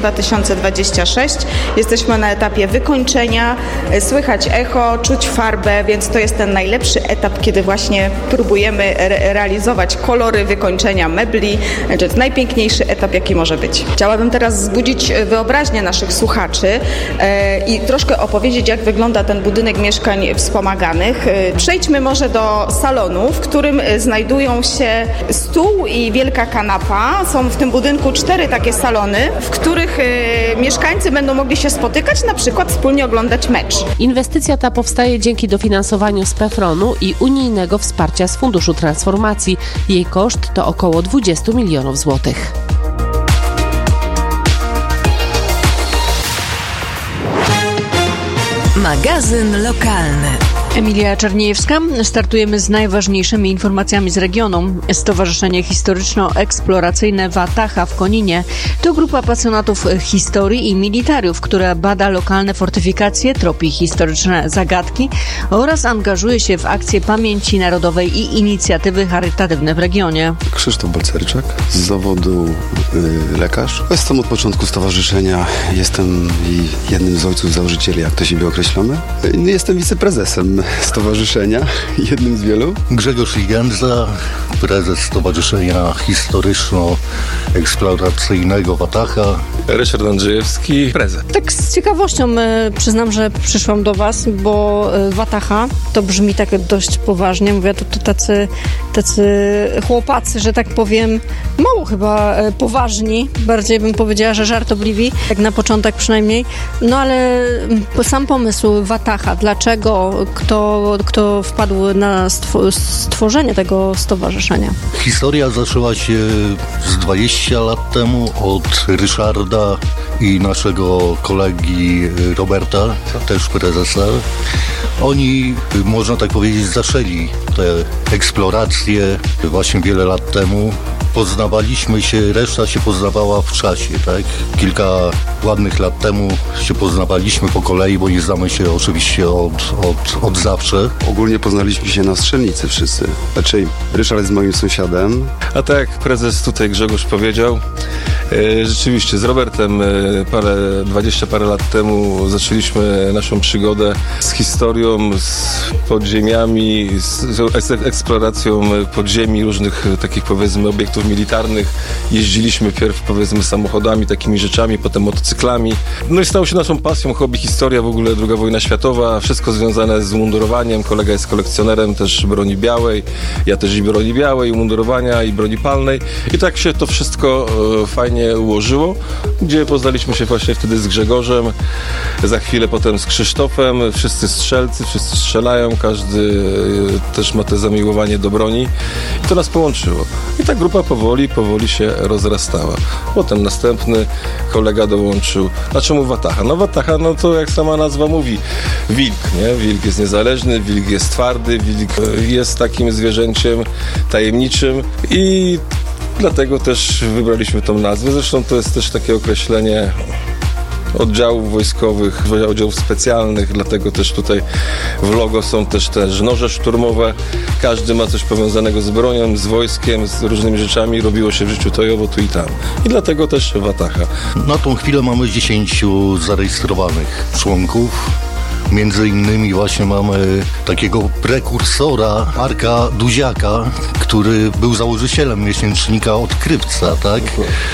2026. Jesteśmy na etapie wykończenia, słychać echo, czuć farbę, więc to jest ten najlepszy etap, kiedy właśnie próbujemy realizować kolory wykończenia mebli. To jest najpiękniejszy etap, jaki może być. Chciałabym teraz wzbudzić wyobraźnię naszych słuchaczy i troszkę opowiedzieć, jak wygląda ten budynek mieszkań wspomaganych. Przejdźmy może do salonu, w którym znajdują się stół i wielka kanapa. Są w tym budynku 4 takie salony, w których mieszkańcy będą mogli się spotykać, na przykład wspólnie oglądać mecz. Inwestycja ta powstaje dzięki dofinansowaniu z PFRON-u i unijnego wsparcia z Funduszu Transformacji. Jej koszt to około 20 milionów złotych. Magazyn lokalny. Emilia Czerniejewska. Startujemy z najważniejszymi informacjami z regionu. Stowarzyszenie Historyczno-Eksploracyjne Wataha w Koninie to grupa pasjonatów historii i militariów, która bada lokalne fortyfikacje, tropi historyczne zagadki oraz angażuje się w akcje pamięci narodowej i inicjatywy charytatywne w regionie. Krzysztof Balcerczak, z zawodu lekarz. Jestem od początku stowarzyszenia. Jestem jednym z ojców założycieli, jak to siebie określamy. Jestem wiceprezesem stowarzyszenia, jednym z wielu. Grzegorz Igenza, prezes Stowarzyszenia Historyczno-Eksploracyjnego Wataha. Ryszard Andrzejewski, prezes. Tak z ciekawością przyznam, że przyszłam do Was, bo Wataha to brzmi tak dość poważnie. Mówię, to tacy chłopacy, że tak powiem, mało chyba poważni. Bardziej bym powiedziała, że żartobliwi, jak na początek przynajmniej. No ale sam pomysł Wataha, dlaczego, kto wpadł na stworzenie tego stowarzyszenia? Historia zaczęła się z 20 lat temu od Ryszarda i naszego kolegi Roberta, też prezesa. Oni, można tak powiedzieć, zaczęli te eksploracje właśnie wiele lat temu. Poznawaliśmy się, reszta się poznawała w czasie, tak? Kilka ładnych lat temu się poznawaliśmy po kolei, bo nie znamy się oczywiście od zawsze. Ogólnie poznaliśmy się na strzelnicy wszyscy. Znaczy, Ryszard jest moim sąsiadem. A tak jak prezes tutaj Grzegorz powiedział, rzeczywiście z Robertem 20 parę lat temu zaczęliśmy naszą przygodę z historią, z podziemiami, z eksploracją podziemi różnych takich, powiedzmy, obiektów militarnych. Jeździliśmy pierw, powiedzmy, samochodami, takimi rzeczami, potem motocyklami. No i stało się naszą pasją, hobby, historia, w ogóle II wojna światowa, wszystko związane z umundurowaniem. Kolega jest kolekcjonerem też broni białej, ja też i broni białej, umundurowania i broni palnej. I tak się to wszystko fajnie fajnie ułożyło, gdzie poznaliśmy się właśnie wtedy z Grzegorzem, za chwilę potem z Krzysztofem, wszyscy strzelcy, wszyscy strzelają, każdy też ma to zamiłowanie do broni i to nas połączyło. I ta grupa powoli się rozrastała. Potem następny kolega dołączył. A czemu Wataha? No Wataha, no to jak sama nazwa mówi, wilk, nie? Wilk jest niezależny, wilk jest twardy, wilk jest takim zwierzęciem tajemniczym i dlatego też wybraliśmy tą nazwę. Zresztą to jest też takie określenie oddziałów wojskowych, oddziałów specjalnych, dlatego też tutaj w logo są też noże szturmowe. Każdy ma coś powiązanego z bronią, z wojskiem, z różnymi rzeczami. Robiło się w życiu to i owo, tu i tam. I dlatego też Wataha. Na tą chwilę mamy 10 zarejestrowanych członków. Między innymi właśnie mamy takiego prekursora Marka Duziaka, który był założycielem miesięcznika Odkrywca, tak?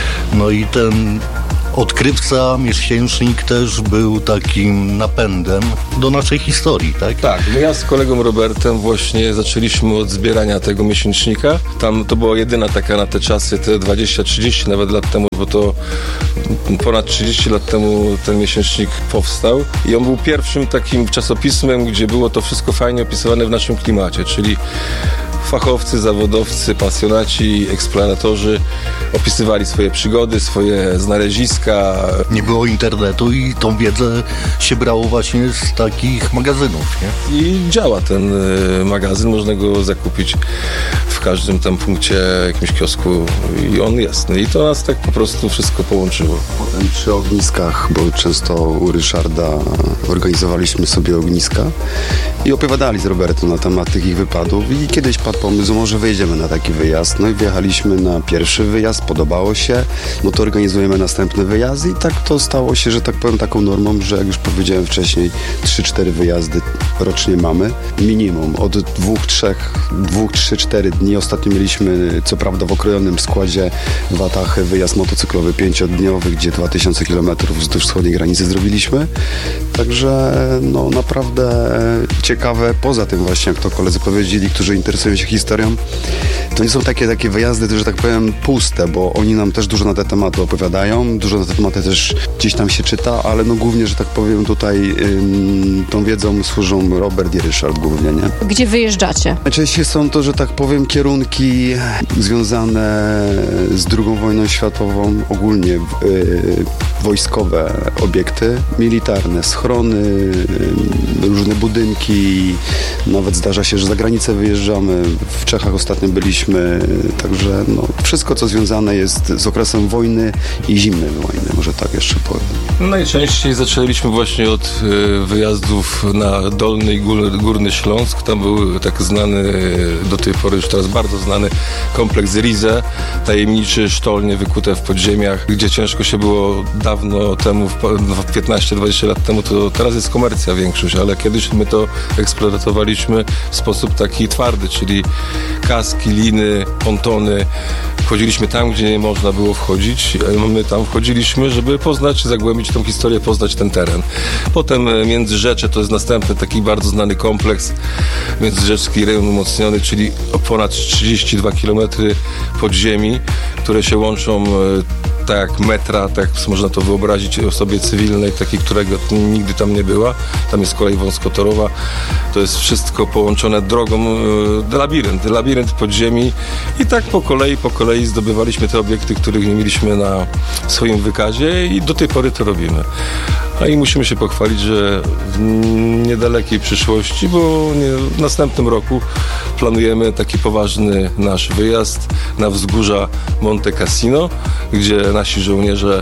No i ten Odkrywca, miesięcznik też był takim napędem do naszej historii, tak? Tak, ja z kolegą Robertem właśnie zaczęliśmy od zbierania tego miesięcznika. Tam to była jedyna taka na te czasy, te 20-30 nawet lat temu, bo to ponad 30 lat temu ten miesięcznik powstał i on był pierwszym takim czasopismem, gdzie było to wszystko fajnie opisywane w naszym klimacie, czyli fachowcy, zawodowcy, pasjonaci, eksploratorzy opisywali swoje przygody, swoje znaleziska. Nie było internetu i tą wiedzę się brało właśnie z takich magazynów, nie? I działa ten magazyn, można go zakupić w każdym tam punkcie, jakimś kiosku i on jest. I to nas tak po prostu wszystko połączyło. Potem przy ogniskach, bo często u Ryszarda organizowaliśmy sobie ogniska i opowiadali z Robertem na temat tych ich wypadów i kiedyś padł pomysł, może wyjedziemy na taki wyjazd. No i wjechaliśmy na pierwszy wyjazd, podobało się, no to organizujemy następny wyjazd i tak to stało się, że tak powiem, taką normą, że jak już powiedziałem wcześniej, 3-4 wyjazdy rocznie mamy. Minimum od 2-3-4 dni. Ostatnio mieliśmy, co prawda w okrojonym składzie Watachy, wyjazd motocyklowy 5-dniowy, gdzie 2000 km wzdłuż wschodniej granicy zrobiliśmy. Także no naprawdę ciekawe, poza tym właśnie, jak to koledzy powiedzieli, którzy interesują się historią, to nie są takie wyjazdy, że tak powiem, puste, bo oni nam też dużo na te tematy opowiadają, dużo na te tematy też gdzieś tam się czyta, ale no głównie, że tak powiem, tutaj tą wiedzą służą Robert i Ryszard głównie, nie? Gdzie wyjeżdżacie? Najczęściej są to, że tak powiem, kierunki związane z II wojną światową, ogólnie wojskowe obiekty militarne, schrony, różne budynki, nawet zdarza się, że za granicę wyjeżdżamy, w Czechach ostatnio byliśmy, także no, wszystko, co związane jest z okresem wojny i zimnej wojny, może tak jeszcze powiem. Najczęściej zaczęliśmy właśnie od wyjazdów na Dolny i Górny Śląsk. Tam był tak znany, do tej pory już teraz bardzo znany kompleks Rize, tajemniczy, sztolnie wykute w podziemiach, gdzie ciężko się było dawno temu, 15-20 lat temu, to teraz jest komercja większość, ale kiedyś my to eksploatowaliśmy w sposób taki twardy, czyli kaski, liny, pontony. Wchodziliśmy tam, gdzie nie można było wchodzić. My tam wchodziliśmy, żeby poznać, zagłębić tą historię, poznać ten teren. Potem Międzyrzecze to jest następny taki bardzo znany kompleks, Międzyrzecki rejon umocniony, czyli ponad 32 km podziemi, które się łączą tak jak metra, tak jak można to wyobrazić osobie cywilnej, takiej, którego nigdy tam nie była. Tam jest kolej wąskotorowa. To jest wszystko połączone drogą, labirynt podziemi i tak po kolei zdobywaliśmy te obiekty, których nie mieliśmy na swoim wykazie i do tej pory to robimy. A i musimy się pochwalić, że w niedalekiej przyszłości, bo w następnym roku planujemy taki poważny nasz wyjazd na wzgórza Monte Cassino, gdzie nasi żołnierze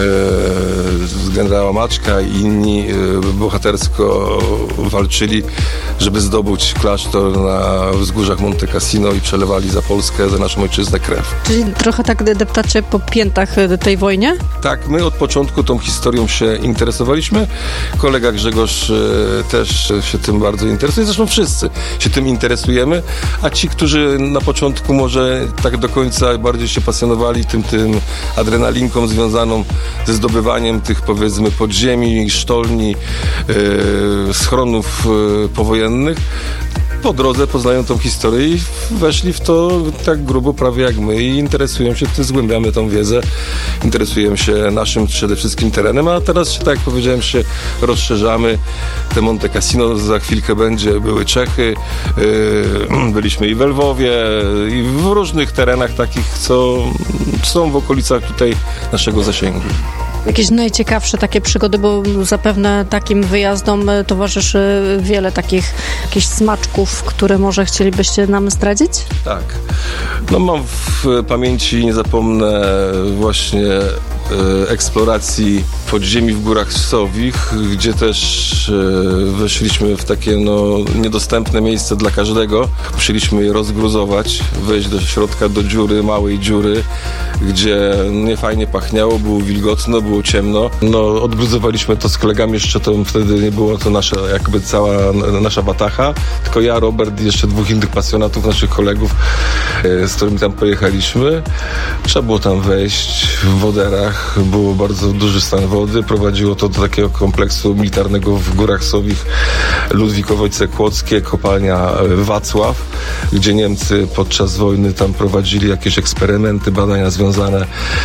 z generała Maczka i inni bohatersko walczyli, żeby zdobyć klasztor na wzgórzach Monte Cassino i przelewali za Polskę, za naszą ojczyznę krew. Czyli trochę tak deptacie po piętach tej wojnie? Tak, my od początku tą historią się interesowaliśmy. Kolega Grzegorz też się tym bardzo interesuje. Zresztą wszyscy się tym interesujemy, a ci, którzy na początku może tak do końca bardziej się pasjonowali tym adrenalinką związaną ze zdobywaniem tych, powiedzmy, podziemi, sztolni, schronów powojennych, po drodze poznają tą historię i weszli w to tak grubo prawie jak my i interesują się tym, zgłębiamy tą wiedzę, interesujemy się naszym przede wszystkim terenem, a teraz, tak jak powiedziałem, się rozszerzamy. Te Monte Cassino za chwilkę były Czechy, byliśmy i w Lwowie, i w różnych terenach takich, co są w okolicach tutaj naszego zasięgu. Jakieś najciekawsze takie przygody, bo zapewne takim wyjazdom towarzyszy wiele takich jakichś smaczków, które może chcielibyście nam zdradzić? Tak. No mam w pamięci, nie zapomnę właśnie eksploracji podziemi w Górach Sowich, gdzie też weszliśmy w takie niedostępne miejsce dla każdego. Musieliśmy je rozgruzować, wejść do środka, do dziury, małej dziury, gdzie niefajnie pachniało, było wilgotno, było ciemno. Odgruzowaliśmy to z kolegami, jeszcze to wtedy nie było to cała nasza watacha, tylko ja, Robert i jeszcze 2 innych pasjonatów, naszych kolegów, z którymi tam pojechaliśmy. Trzeba było tam wejść w woderach, było bardzo duży stan wody, prowadziło to do takiego kompleksu militarnego w Górach Sowich, Ludwikowice-Kłodzkie, kopalnia Wacław, gdzie Niemcy podczas wojny tam prowadzili jakieś eksperymenty, badania związane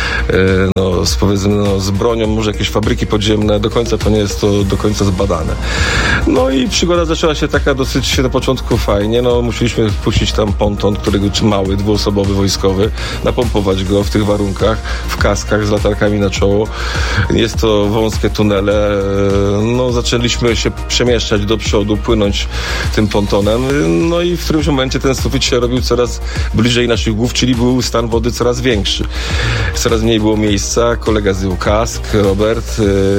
z bronią, może jakieś fabryki podziemne, do końca to nie jest to do końca zbadane. No i przygoda zaczęła się taka dosyć na początku fajnie, musieliśmy wpuścić tam ponton, mały, 2-osobowy, wojskowy, napompować go w tych warunkach, w kaskach z latarkami na czoło. Jest to wąskie tunele, zaczęliśmy się przemieszczać do przodu, płynąć tym pontonem, i w którymś momencie ten sufit się robił coraz bliżej naszych głów, czyli był stan wody coraz większy. Coraz mniej było miejsca, kolega zdjął kask, Robert,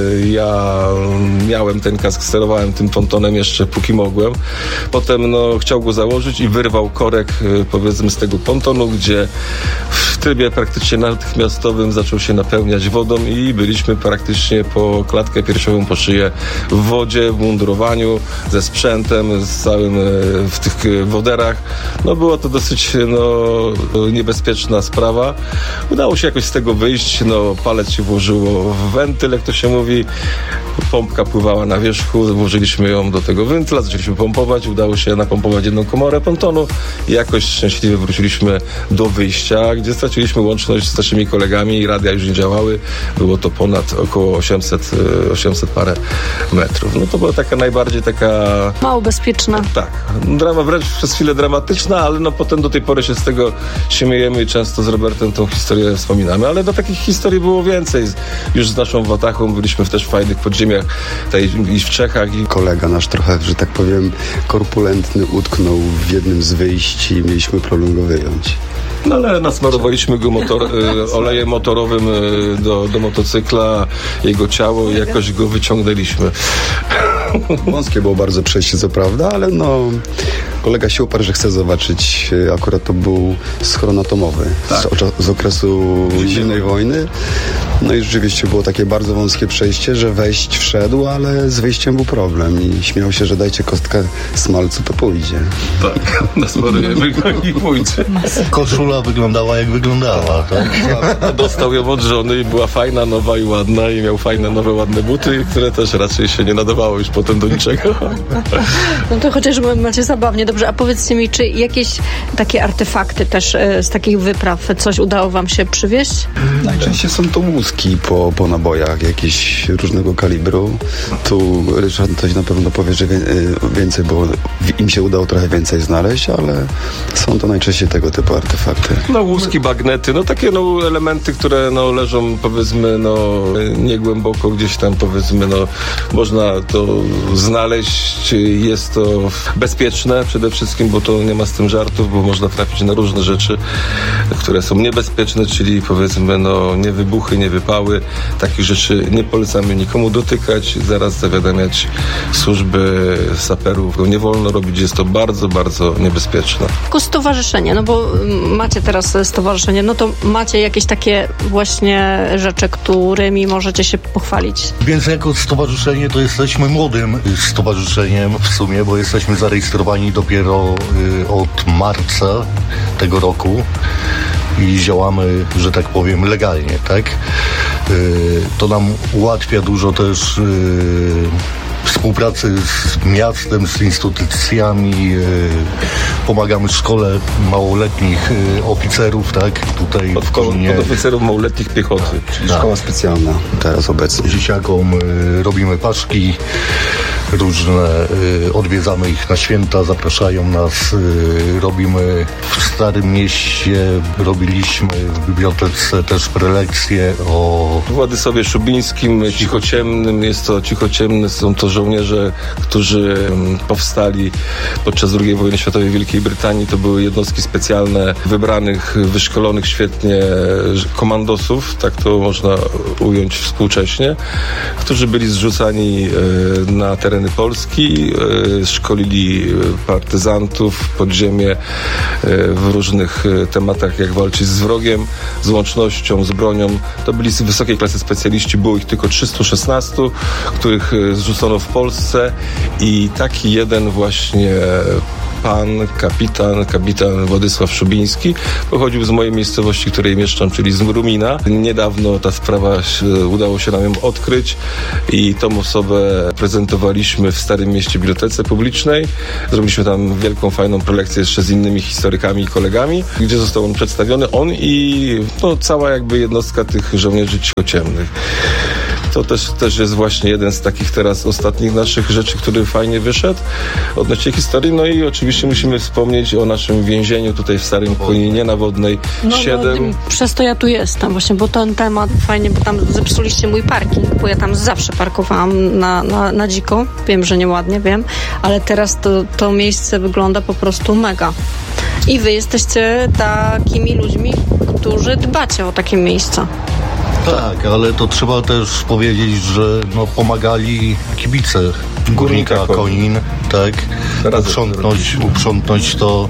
ja miałem ten kask, sterowałem tym pontonem jeszcze póki mogłem. Potem chciał go założyć i wyrwał korek, powiedzmy, z tego pontonu, gdzie w trybie praktycznie natychmiastowym zaczął się napełniać wodą i byliśmy praktycznie po klatkę piersiową, po szyję w wodzie, w mundurowaniu, ze sprzętem, z całym w tych woderach. Było to dosyć niebezpieczna sprawa. Udało się jakoś z tego wyjść, palec się włożyło w wentyl, jak to się mówi, pompka pływała na wierzchu, włożyliśmy ją do tego wentyla, zaczęliśmy pompować, udało się napompować 1 komorę pontonu i jakoś szczęśliwie wróciliśmy do wyjścia, gdzie straciliśmy łączność z naszymi kolegami i radia już nie działały. Było to ponad około 800 parę metrów. To była taka najbardziej mało bezpieczna. Tak. Wręcz przez chwilę dramatyczna, ale potem do tej pory się z tego śmiejemy i często z Robertem tą historię wspominamy, ale takich historii było więcej. Już z naszą watachą byliśmy też w fajnych podziemiach i w Czechach. Kolega nasz trochę, że tak powiem, korpulentny utknął w jednym z wyjść i mieliśmy problem go wyjąć. Ale nasmarowaliśmy go olejem motorowym do motocykla, jego ciało i jakoś go wyciągnęliśmy. Wąskie było bardzo przejście, co prawda, ale kolega się uparł, że chce zobaczyć, akurat to był schron atomowy, tak, z okresu zimnej wojny. I rzeczywiście było takie bardzo wąskie przejście, że wejść wszedł, ale z wyjściem był problem i śmiał się, że dajcie kostkę smalcu, to pójdzie. Tak, nasmarujemy go i pójdzie. Koszula wyglądała jak wyglądała, tak? Dostał ją od żony i była fajna, nowa i ładna i miał fajne, nowe, ładne buty, które też raczej się nie nadawało już potem do niczego. To chociaż macie zabawnie. Dobrze, a powiedzcie mi, czy jakieś takie artefakty też z takich wypraw, coś udało wam się przywieźć? Najczęściej są to łuski po nabojach, jakieś różnego kalibru. Tu Ryszard coś na pewno powie, że więcej, bo im się udało trochę więcej znaleźć, ale są to najczęściej tego typu artefakty. Łuski, bagnety, takie elementy, które leżą, powiedzmy, niegłęboko gdzieś tam, powiedzmy, można to znaleźć. Jest to bezpieczne przede wszystkim, bo to nie ma z tym żartów, bo można trafić na różne rzeczy, które są niebezpieczne, czyli powiedzmy, nie wybuchy, nie wypały. Takich rzeczy nie polecamy nikomu dotykać, zaraz zawiadamiać służby saperów. Nie wolno robić, jest to bardzo, bardzo niebezpieczne. Tylko stowarzyszenie, bo macie teraz stowarzyszenie, to macie jakieś takie właśnie rzeczy, którymi możecie się pochwalić. Więc jako stowarzyszenie to jesteśmy młodym stowarzyszeniem w sumie, bo jesteśmy zarejestrowani dopiero od marca tego roku i działamy, że tak powiem, legalnie, tak? To nam ułatwia dużo też współpracy z miastem, z instytucjami, pomagamy w szkole małoletnich oficerów, tak? Tutaj w Koninie. Oficerów małoletnich piechoty. Czyli szkoła specjalna teraz obecnie. Dzieciakom robimy paczki różne, odwiedzamy ich na święta, zapraszają nas, robimy w Starym Mieście, robiliśmy w bibliotece też prelekcje o... W Władysławie Szubińskim, Cichociemnym, są to żołnierze, którzy powstali podczas II wojny światowej w Wielkiej Brytanii. To były jednostki specjalne wybranych, wyszkolonych świetnie komandosów, tak to można ująć współcześnie, którzy byli zrzucani na tereny Polski, szkolili partyzantów, podziemie w różnych tematach, jak walczyć z wrogiem, z łącznością, z bronią. To byli wysokiej klasy specjaliści, było ich tylko 316, których zrzucono w Polsce i taki jeden właśnie kapitan Władysław Szubiński pochodził z mojej miejscowości, której mieszkam, czyli z Rumina. Niedawno ta sprawa udało się nam ją odkryć i tą osobę prezentowaliśmy w Starym Mieście Bibliotece Publicznej. Zrobiliśmy tam wielką, fajną prelekcję jeszcze z innymi historykami i kolegami, gdzie został on przedstawiony, on i cała jakby jednostka tych żołnierzy cichociemnych. To też jest właśnie jeden z takich teraz ostatnich naszych rzeczy, który fajnie wyszedł odnośnie historii. No i oczywiście musimy wspomnieć o naszym więzieniu tutaj w Starym Koninie na Wodnej 7. No, przez to ja tu jestem właśnie, bo ten temat fajnie, bo tam zepsuliście mój parking, bo ja tam zawsze parkowałam na dziko. Wiem, że nieładnie, wiem, ale teraz to miejsce wygląda po prostu mega. I wy jesteście takimi ludźmi, którzy dbacie o takie miejsca. Tak, ale to trzeba też powiedzieć, że pomagali kibice Górnika Konin, tak, uprzątnąć to.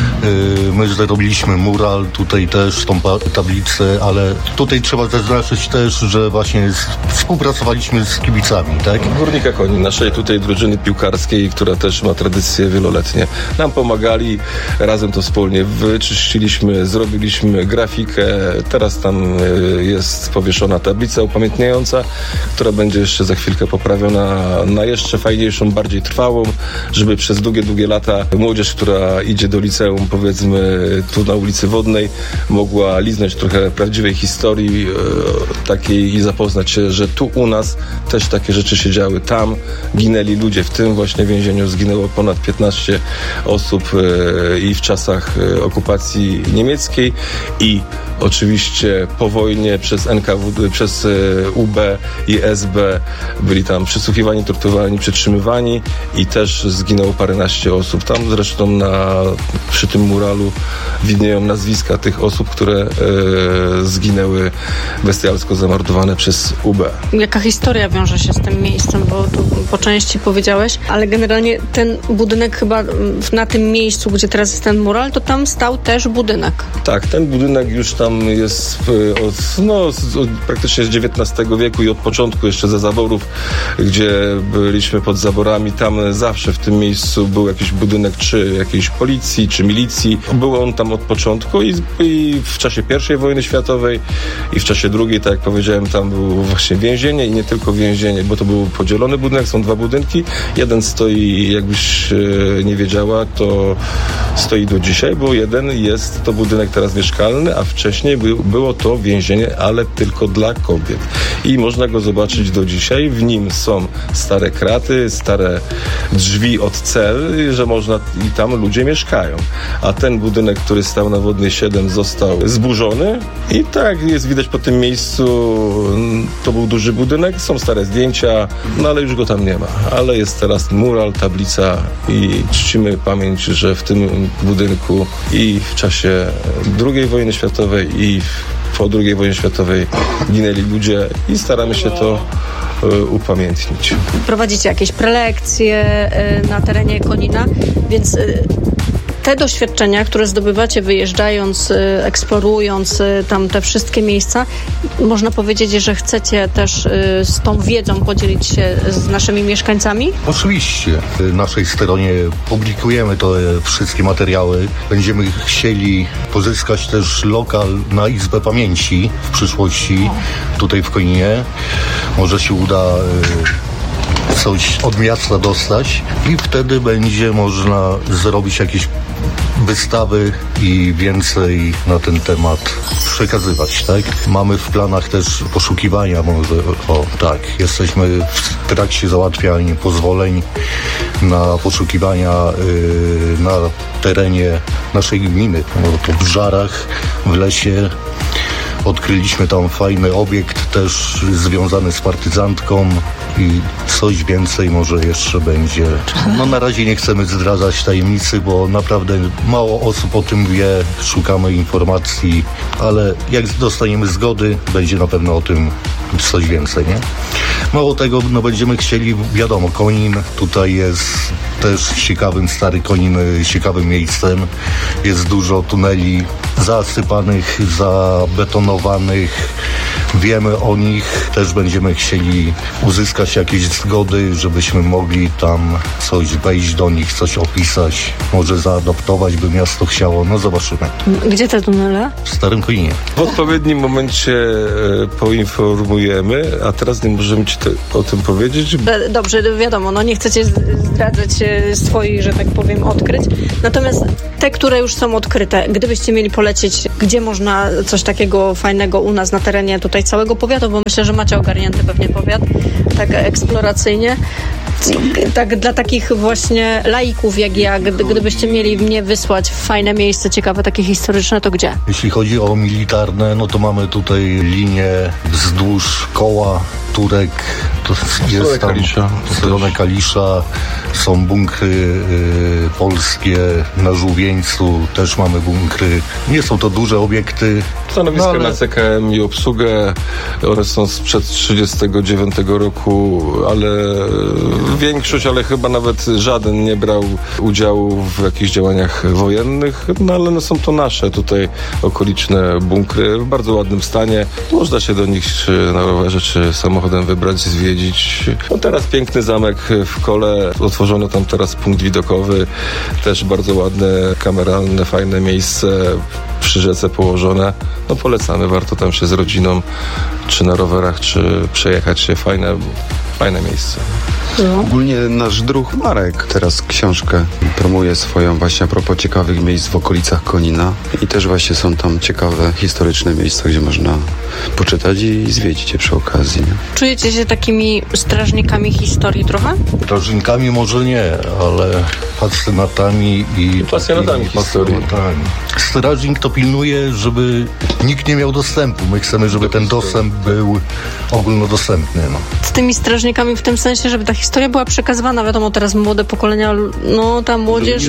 My zrobiliśmy mural, tutaj też tą tablicę, ale tutaj trzeba też zaznaczyć też, że właśnie współpracowaliśmy z kibicami, tak? Górnika Konin, naszej tutaj drużyny piłkarskiej, która też ma tradycje wieloletnie. Nam pomagali, razem to wspólnie wyczyściliśmy, zrobiliśmy grafikę, teraz tam jest powieszona tablica upamiętniająca, która będzie jeszcze za chwilkę poprawiona na jeszcze fajniejszą, bardziej trwałą, żeby przez długie lata młodzież, która idzie do liceum, powiedzmy tu na ulicy Wodnej, mogła liznąć trochę prawdziwej historii takiej i zapoznać się, że tu u nas też takie rzeczy się działy. Tam ginęli ludzie, w tym właśnie więzieniu zginęło ponad 15 osób i w czasach okupacji niemieckiej i oczywiście po wojnie przez NKWD, przez UB i SB byli tam przesłuchiwani, torturowani, przetrzymywani i też zginęło paręnaście osób. Tam zresztą przy tym muralu widnieją nazwiska tych osób, które zginęły bestialsko zamordowane przez UB. Jaka historia wiąże się z tym miejscem, bo tu po części powiedziałeś, ale generalnie ten budynek chyba na tym miejscu, gdzie teraz jest ten mural, to tam stał też budynek. Tak, ten budynek już tam jest praktycznie z XIX wieku i od początku jeszcze ze zaborów, gdzie byliśmy pod zaborami, tam zawsze w tym miejscu był jakiś budynek czy jakiejś policji, czy milicji. Był on tam od początku i w czasie I wojny światowej i w czasie II, tak jak powiedziałem, tam było właśnie więzienie i nie tylko więzienie, bo to był podzielony budynek, są dwa budynki. Jeden stoi, jakbyś nie wiedziała, to stoi do dzisiaj, bo jeden jest to budynek teraz mieszkalny, a wcześniej było to więzienie, ale tylko dla kobiet. I można go zobaczyć do dzisiaj. W nim są stare kraty, stare drzwi od cel, że można i tam ludzie mieszkają. A ten budynek, który stał na Wodnej 7, został zburzony i tak jest widać po tym miejscu, to był duży budynek, są stare zdjęcia, ale już go tam nie ma. Ale jest teraz mural, tablica i czcimy pamięć, że w tym budynku i w czasie II wojny światowej i po II wojnie światowej ginęli ludzie i staramy się to upamiętnić. Prowadzicie jakieś prelekcje na terenie Konina, więc te doświadczenia, które zdobywacie wyjeżdżając, eksplorując tam te wszystkie miejsca, można powiedzieć, że chcecie też z tą wiedzą podzielić się z naszymi mieszkańcami? Oczywiście. Na naszej stronie publikujemy te wszystkie materiały. Będziemy chcieli pozyskać też lokal na Izbę Pamięci w przyszłości tutaj w Koninie. Może się uda coś od miasta dostać i wtedy będzie można zrobić jakieś wystawy i więcej na ten temat przekazywać, tak? Mamy w planach też poszukiwania jesteśmy w trakcie załatwiania pozwoleń na poszukiwania na terenie naszej gminy, w Żarach, w lesie. Odkryliśmy tam fajny obiekt też związany z partyzantką i coś więcej może jeszcze będzie. Na razie nie chcemy zdradzać tajemnicy, bo naprawdę mało osób o tym wie, szukamy informacji, ale jak dostaniemy zgody, będzie na pewno o tym coś więcej, nie? Mało tego, będziemy chcieli, wiadomo, Konin tutaj jest też stary Konin, ciekawym miejscem. Jest dużo tuneli zasypanych, zabetonowanych. Wiemy o nich. Też będziemy chcieli uzyskać jakieś zgody, żebyśmy mogli tam coś wejść do nich, coś opisać. Może zaadoptować, by miasto chciało. Zobaczymy. Gdzie te tunele? W Starym Koninie. W odpowiednim momencie poinformujemy, a teraz nie możemy Ci o tym powiedzieć. Dobrze, wiadomo, nie chcecie zdradzać swoich, że tak powiem, odkryć. Natomiast te, które już są odkryte, gdybyście mieli polecieć, gdzie można coś takiego fajnego u nas na terenie tutaj całego powiatu, bo myślę, że macie ogarnięty pewnie powiat, tak eksploracyjnie. Tak dla takich właśnie laików jak ja, gdybyście mieli mnie wysłać w fajne miejsce, ciekawe, takie historyczne, to gdzie? Jeśli chodzi o militarne, to mamy tutaj linię wzdłuż koła Turek, to jest tam w stronę Kalisza, są bunkry polskie na Żółwieńcu, też mamy bunkry. Nie są to duże obiekty. Stanowiska na CKM i obsługę, one są sprzed 1939 roku, ale większość, ale chyba nawet żaden nie brał udziału w jakichś działaniach wojennych, ale są to nasze tutaj okoliczne bunkry w bardzo ładnym stanie. Można się do nich na rowerze czy samochodem wybrać, zwiedzić. Teraz piękny zamek w Kole, otworzono tam teraz punkt widokowy, też bardzo ładne, kameralne, fajne miejsce, przy rzece położone. Polecamy, warto tam się z rodziną, czy na rowerach, czy przejechać się, fajne miejsce. Ogólnie nasz druh Marek teraz książkę promuje swoją właśnie a propos ciekawych miejsc w okolicach Konina i też właśnie są tam ciekawe, historyczne miejsca, gdzie można poczytać i zwiedzić je przy okazji. Nie? Czujecie się takimi strażnikami historii trochę? Strażnikami może nie, ale fascynatami i pasjonatami historii. Strażnik to pilnuje, żeby nikt nie miał dostępu. My chcemy, żeby ten dostęp był ogólnodostępny. Z tymi strażnikami w tym sensie, żeby ta historia była przekazywana. Wiadomo, teraz młode pokolenia, ta młodzież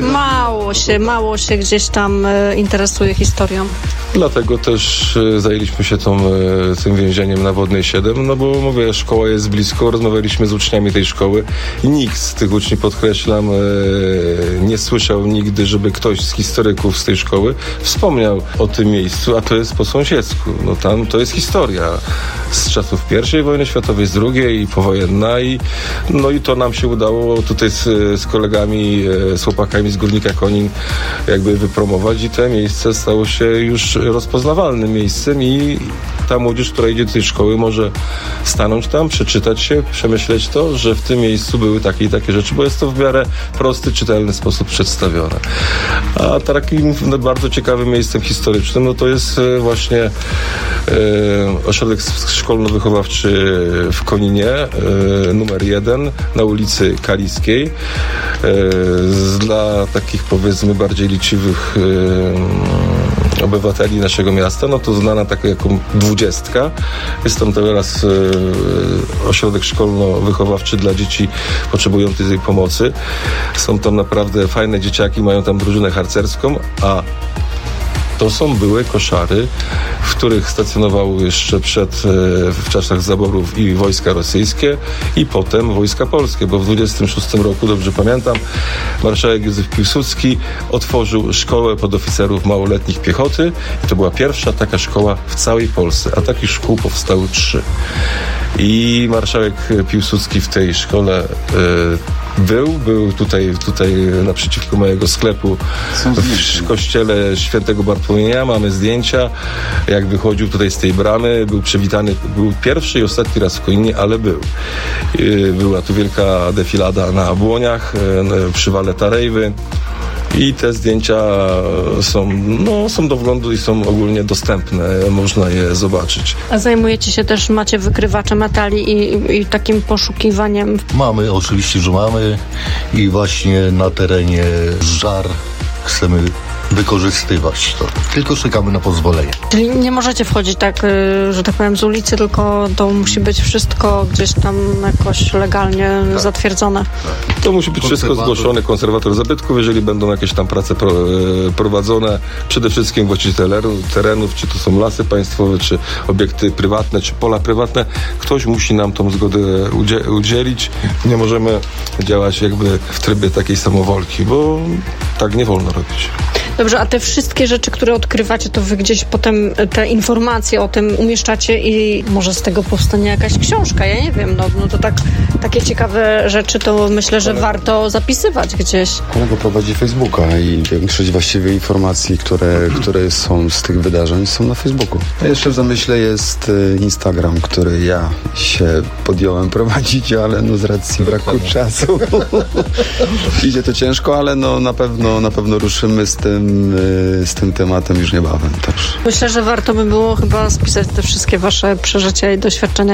mało się gdzieś tam interesuje historią. Dlatego też zajęliśmy się tym więzieniem na Wodnej 7, bo mówię, szkoła jest blisko, rozmawialiśmy z uczniami tej szkoły i nikt z tych uczniów, podkreślam, nie słyszał nigdy, żeby ktoś z historyków z tej szkoły wspomniał o tym miejscu, a to jest po sąsiedzku. Tam to jest historia z czasów I wojny światowej, z II i powojenna i to nam się udało tutaj z kolegami, z chłopakami z Górnika Konin jakby wypromować i to miejsce stało się już rozpoznawalnym miejscem i ta młodzież, która idzie do tej szkoły, może stanąć tam, przeczytać się, przemyśleć to, że w tym miejscu były takie i takie rzeczy, bo jest to w miarę prosty, czytelny sposób przedstawione. A takim bardzo ciekawym miejscem historycznym, to jest właśnie ośrodek szkolno-wychowawczy w Koninie, numer 1 na ulicy Kaliskiej. Dla takich, powiedzmy, bardziej licznych obywateli naszego miasta, to znana taka jako 20. Jest tam teraz ośrodek szkolno-wychowawczy dla dzieci potrzebujących tej pomocy. Są tam naprawdę fajne dzieciaki, mają tam drużynę harcerską, a to są były koszary, w których stacjonowały jeszcze w czasach zaborów i wojska rosyjskie i potem wojska polskie, bo w 26 roku, dobrze pamiętam, marszałek Józef Piłsudski otworzył szkołę podoficerów małoletnich piechoty i to była pierwsza taka szkoła w całej Polsce, a takich szkół powstały 3. I marszałek Piłsudski w tej szkole Był tutaj naprzeciwko mojego sklepu w kościele świętego Bartłomieja. Mamy zdjęcia, jak wychodził tutaj z tej bramy, był przywitany, był pierwszy i ostatni raz w Koninie, ale był. Była tu wielka defilada na błoniach, przy wale Tarejwy. I te zdjęcia są do wglądu i są ogólnie dostępne, można je zobaczyć. A zajmujecie się też, macie wykrywacze metali i takim poszukiwaniem? Mamy, oczywiście, że mamy i właśnie na terenie Żar chcemy wykorzystywać to. Tylko czekamy na pozwolenie. Czyli nie możecie wchodzić tak, że tak powiem, z ulicy, tylko to musi być wszystko gdzieś tam jakoś legalnie zatwierdzone. To musi być wszystko zgłoszone, konserwator zabytków, jeżeli będą jakieś tam prace prowadzone, przede wszystkim właściciel terenów, czy to są lasy państwowe, czy obiekty prywatne, czy pola prywatne, ktoś musi nam tą zgodę udzielić. Nie możemy działać jakby w trybie takiej samowolki, bo tak nie wolno robić. Dobrze, a te wszystkie rzeczy, które odkrywacie, to wy gdzieś potem te informacje o tym umieszczacie i może z tego powstanie jakaś książka, ja nie wiem, no to takie ciekawe rzeczy to myślę, że warto zapisywać gdzieś. Kolega prowadzi Facebooka i większość właściwie informacji, które są z tych wydarzeń, są na Facebooku. A jeszcze w zamyśle jest Instagram, który ja się podjąłem prowadzić, ale z racji braku czasu idzie to ciężko, ale na pewno ruszymy z tym tematem już niebawem też. Myślę, że warto by było chyba spisać te wszystkie wasze przeżycia i doświadczenia